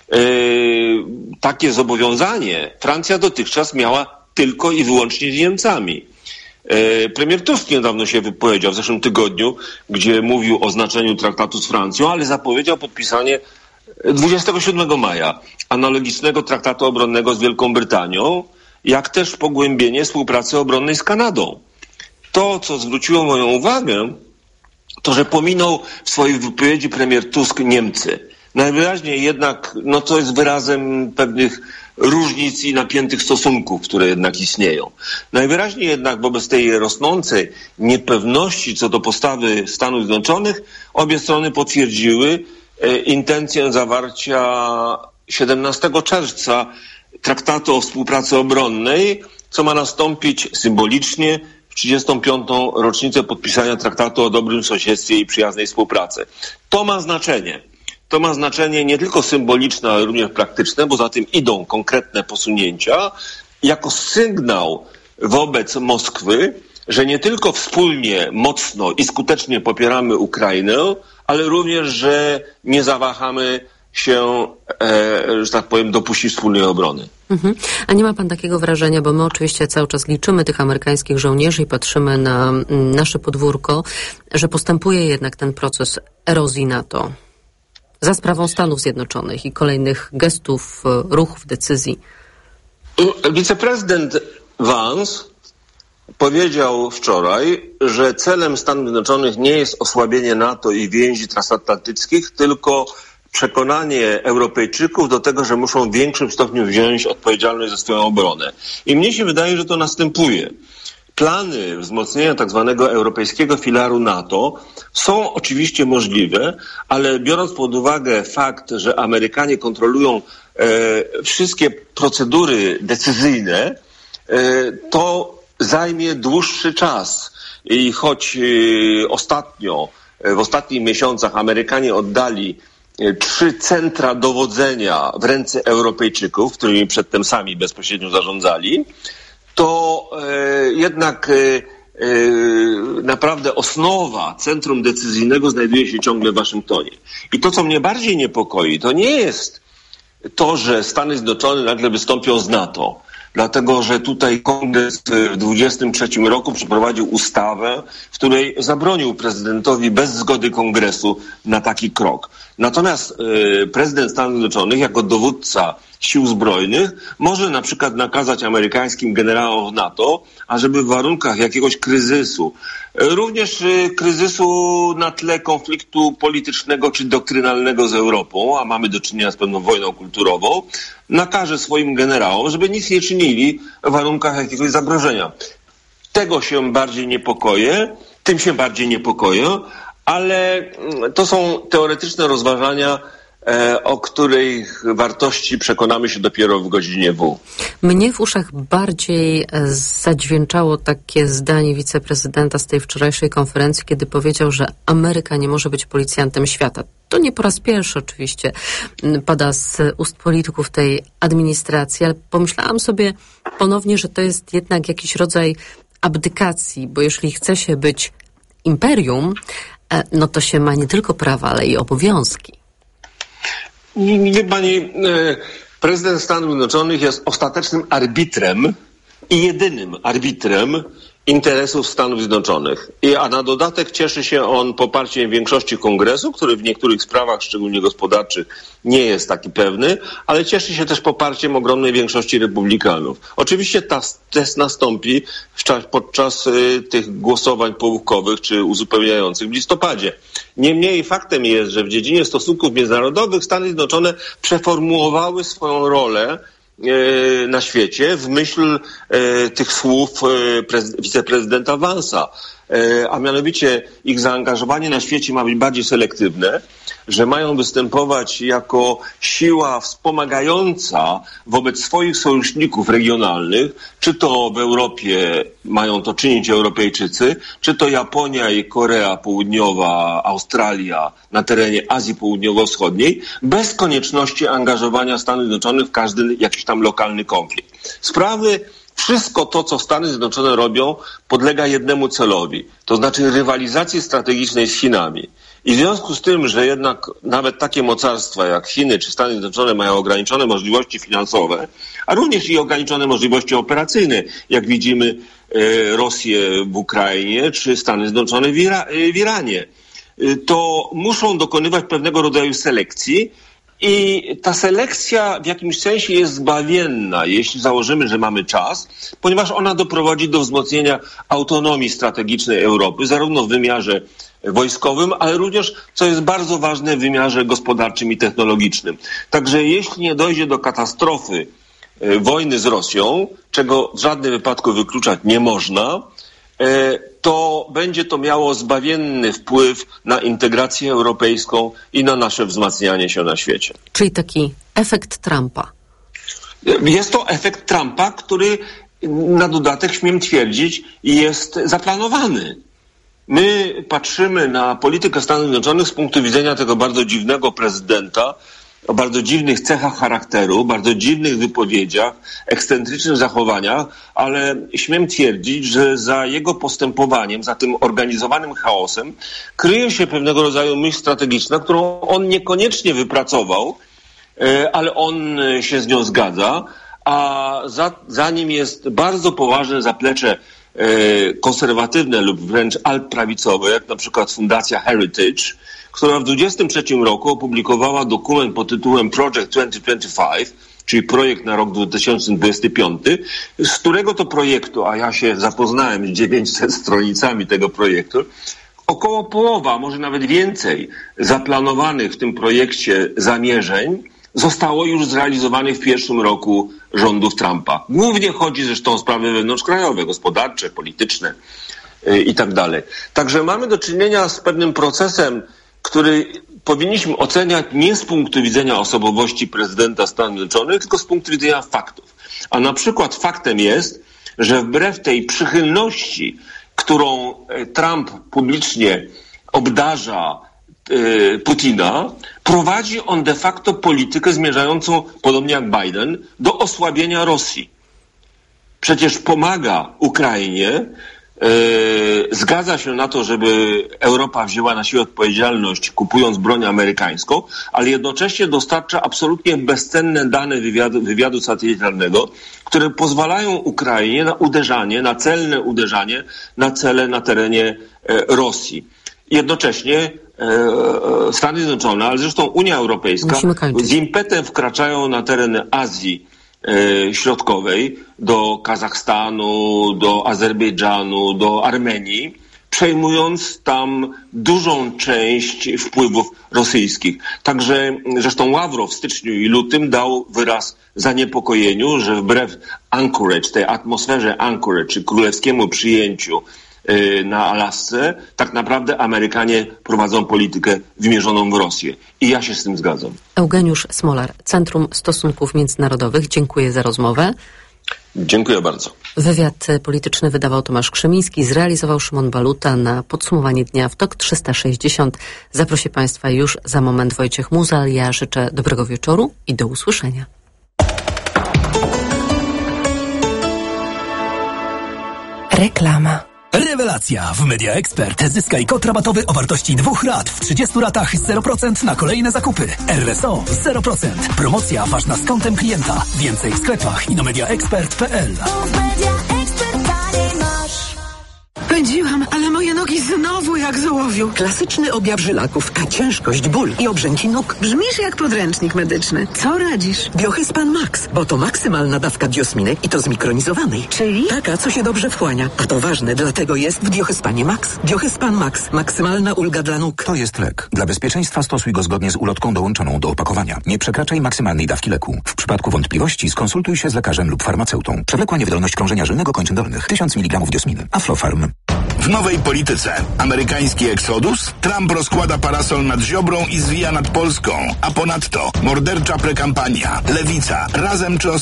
[SPEAKER 16] takie zobowiązanie Francja dotychczas miała tylko i wyłącznie z Niemcami. Yy, premier Tusk niedawno się wypowiedział w zeszłym tygodniu, gdzie mówił o znaczeniu traktatu z Francją, ale zapowiedział podpisanie dwudziestego siódmego maja analogicznego traktatu obronnego z Wielką Brytanią, jak też pogłębienie współpracy obronnej z Kanadą. To, co zwróciło moją uwagę, to, że pominął w swojej wypowiedzi premier Tusk Niemcy. Najwyraźniej jednak, no to jest wyrazem pewnych różnic i napiętych stosunków, które jednak istnieją. Najwyraźniej jednak wobec tej rosnącej niepewności co do postawy Stanów Zjednoczonych obie strony potwierdziły e, intencję zawarcia siedemnastego czerwca traktatu o współpracy obronnej, co ma nastąpić symbolicznie w trzydziestą piątą rocznicę podpisania traktatu o dobrym sąsiedztwie i przyjaznej współpracy. To ma znaczenie. To ma znaczenie nie tylko symboliczne, ale również praktyczne, bo za tym idą konkretne posunięcia, jako sygnał wobec Moskwy, że nie tylko wspólnie, mocno i skutecznie popieramy Ukrainę, ale również, że nie zawahamy się, e, że tak powiem, dopuścić wspólnej obrony.
[SPEAKER 2] Mhm. A nie ma pan takiego wrażenia, bo my oczywiście cały czas liczymy tych amerykańskich żołnierzy i patrzymy na mm, nasze podwórko, że postępuje jednak ten proces erozji NATO za sprawą Stanów Zjednoczonych i kolejnych gestów, ruchów, decyzji?
[SPEAKER 16] Wiceprezydent Vance powiedział wczoraj, że celem Stanów Zjednoczonych nie jest osłabienie NATO i więzi transatlantyckich, tylko przekonanie Europejczyków do tego, że muszą w większym stopniu wziąć odpowiedzialność za swoją obronę. I mnie się wydaje, że to następuje. Plany wzmocnienia tak zwanego europejskiego filaru NATO są oczywiście możliwe, ale biorąc pod uwagę fakt, że Amerykanie kontrolują e, wszystkie procedury decyzyjne, e, to zajmie dłuższy czas. I choć e, ostatnio, e, w ostatnich miesiącach Amerykanie oddali e, trzy centra dowodzenia w ręce Europejczyków, którymi przedtem sami bezpośrednio zarządzali, to e, jednak e, e, naprawdę osnowa centrum decyzyjnego znajduje się ciągle w Waszyngtonie. I to, co mnie bardziej niepokoi, to nie jest to, że Stany Zjednoczone nagle wystąpią z NATO, dlatego że tutaj Kongres w dwudziestym trzecim roku przeprowadził ustawę, w której zabronił prezydentowi bez zgody Kongresu na taki krok. Natomiast e, prezydent Stanów Zjednoczonych jako dowódca sił zbrojnych może na przykład nakazać amerykańskim generałom w NATO, ażeby w warunkach jakiegoś kryzysu, również kryzysu na tle konfliktu politycznego czy doktrynalnego z Europą, a mamy do czynienia z pewną wojną kulturową, nakaże swoim generałom, żeby nic nie czynili w warunkach jakiegoś zagrożenia. Tego się bardziej niepokoję, tym się bardziej niepokoję, ale to są teoretyczne rozważania, o której wartości przekonamy się dopiero w godzinie W.
[SPEAKER 2] Mnie w uszach bardziej zadźwięczało takie zdanie wiceprezydenta z tej wczorajszej konferencji, kiedy powiedział, że Ameryka nie może być policjantem świata. To nie po raz pierwszy oczywiście pada z ust polityków tej administracji, ale pomyślałam sobie ponownie, że to jest jednak jakiś rodzaj abdykacji, bo jeśli chce się być imperium, no to się ma nie tylko prawa, ale i obowiązki.
[SPEAKER 16] Wie pani, prezydent Stanów Zjednoczonych jest ostatecznym arbitrem i jedynym arbitrem interesów Stanów Zjednoczonych. I, a na dodatek cieszy się on poparciem większości Kongresu, który w niektórych sprawach, szczególnie gospodarczych, nie jest taki pewny, ale cieszy się też poparciem ogromnej większości republikanów. Oczywiście ta test nastąpi w czas, podczas y, tych głosowań połówkowych czy uzupełniających w listopadzie. Niemniej faktem jest, że w dziedzinie stosunków międzynarodowych Stany Zjednoczone przeformułowały swoją rolę na świecie w myśl e, tych słów e, prez, wiceprezydenta Vance'a, e, a mianowicie ich zaangażowanie na świecie ma być bardziej selektywne, że mają występować jako siła wspomagająca wobec swoich sojuszników regionalnych, czy to w Europie mają to czynić Europejczycy, czy to Japonia i Korea Południowa, Australia na terenie Azji Południowo-Wschodniej, bez konieczności angażowania Stanów Zjednoczonych w każdy jakiś tam lokalny konflikt. Sprawy Wszystko to, co Stany Zjednoczone robią, podlega jednemu celowi, to znaczy rywalizacji strategicznej z Chinami. I w związku z tym, że jednak nawet takie mocarstwa jak Chiny czy Stany Zjednoczone mają ograniczone możliwości finansowe, a również i ograniczone możliwości operacyjne, jak widzimy e, Rosję w Ukrainie czy Stany Zjednoczone w, Ira- w Iranie, e, to muszą dokonywać pewnego rodzaju selekcji. I ta selekcja w jakimś sensie jest zbawienna, jeśli założymy, że mamy czas, ponieważ ona doprowadzi do wzmocnienia autonomii strategicznej Europy, zarówno w wymiarze wojskowym, ale również, co jest bardzo ważne, w wymiarze gospodarczym i technologicznym. Także jeśli nie dojdzie do katastrofy e, wojny z Rosją, czego w żadnym wypadku wykluczać nie można, e, to będzie to miało zbawienny wpływ na integrację europejską i na nasze wzmacnianie się na świecie.
[SPEAKER 2] Czyli taki efekt Trumpa.
[SPEAKER 16] Jest to efekt Trumpa, który na dodatek, śmiem twierdzić, jest zaplanowany. My patrzymy na politykę Stanów Zjednoczonych z punktu widzenia tego bardzo dziwnego prezydenta, o bardzo dziwnych cechach charakteru, bardzo dziwnych wypowiedziach, ekscentrycznych zachowaniach, ale śmiem twierdzić, że za jego postępowaniem, za tym organizowanym chaosem kryje się pewnego rodzaju myśl strategiczna, którą on niekoniecznie wypracował, ale on się z nią zgadza, a za, za nim jest bardzo poważne zaplecze konserwatywne lub wręcz altprawicowe, jak na przykład Fundacja Heritage, która w dwudziestym trzecim roku opublikowała dokument pod tytułem Project dwa tysiące dwudziesty piąty, czyli projekt na rok dwa tysiące dwudziesty piąty, z którego to projektu, a ja się zapoznałem z dziewięćset stronicami tego projektu, około połowa, może nawet więcej zaplanowanych w tym projekcie zamierzeń zostało już zrealizowanych w pierwszym roku rządów Trumpa. Głównie chodzi zresztą o sprawy wewnątrzkrajowe, gospodarcze, polityczne yy, i tak dalej. Także mamy do czynienia z pewnym procesem, który powinniśmy oceniać nie z punktu widzenia osobowości prezydenta Stanów Zjednoczonych, tylko z punktu widzenia faktów. A na przykład faktem jest, że wbrew tej przychylności, którą Trump publicznie obdarza y, Putina, prowadzi on de facto politykę zmierzającą, podobnie jak Biden, do osłabienia Rosji. Przecież pomaga Ukrainie, Yy, zgadza się na to, żeby Europa wzięła na siebie odpowiedzialność, kupując broń amerykańską, ale jednocześnie dostarcza absolutnie bezcenne dane wywiadu, wywiadu satelitarnego, które pozwalają Ukrainie na uderzanie, na celne uderzanie na cele na terenie e, Rosji. Jednocześnie e, Stany Zjednoczone, ale zresztą Unia Europejska z impetem wkraczają na teren Azji Środkowej, do Kazachstanu, do Azerbejdżanu, do Armenii, przejmując tam dużą część wpływów rosyjskich. Także zresztą Ławrow w styczniu i lutym dał wyraz zaniepokojeniu, że wbrew Anchorage, tej atmosferze Anchorage, czy królewskiemu przyjęciu na Alasce, tak naprawdę Amerykanie prowadzą politykę wymierzoną w Rosję. I ja się z tym zgadzam.
[SPEAKER 2] Eugeniusz Smolar, Centrum Stosunków Międzynarodowych. Dziękuję za rozmowę.
[SPEAKER 16] Dziękuję bardzo.
[SPEAKER 2] Wywiad polityczny wydawał Tomasz Krzemiński, zrealizował Szymon Baluta. Na podsumowanie dnia w T O K trzysta sześćdziesiąt zaprosi Państwa już za moment Wojciech Muzal. Ja życzę dobrego wieczoru i do usłyszenia.
[SPEAKER 4] Reklama.
[SPEAKER 23] Rewelacja! W Media Expert zyskaj kod rabatowy o wartości dwóch rat w trzydziestu ratach zero procent na kolejne zakupy. R S O zero procent. Promocja ważna z kontem klienta. Więcej w sklepach i na mediaexpert kropka p l.
[SPEAKER 4] Pędziłam, ale moje nogi znowu jak z ołowiu. Klasyczny objaw żylaków, a ciężkość, ból i obrzęki nóg. Brzmisz jak podręcznik medyczny. Co radzisz? Biohyspan Max, bo to maksymalna dawka diosminy i to zmikronizowanej. Czyli? Taka, co się dobrze wchłania. A to ważne, dlatego jest w Biohyspanie Max. Biohyspan Max. Maksymalna ulga dla nóg.
[SPEAKER 5] To jest lek. Dla bezpieczeństwa stosuj go zgodnie z ulotką dołączoną do opakowania. Nie przekraczaj maksymalnej dawki leku. W przypadku wątpliwości skonsultuj się z lekarzem lub farmaceutą. Przewlekła niewydolność krążenia żylnego kończyn dolnych. tysiąc miligramów diosminy. Aflofarm.
[SPEAKER 6] W nowej polityce. Amerykański eksodus? Trump rozkłada parasol nad Ziobrą i zwija nad Polską. A ponadto mordercza prekampania. Lewica. Razem czy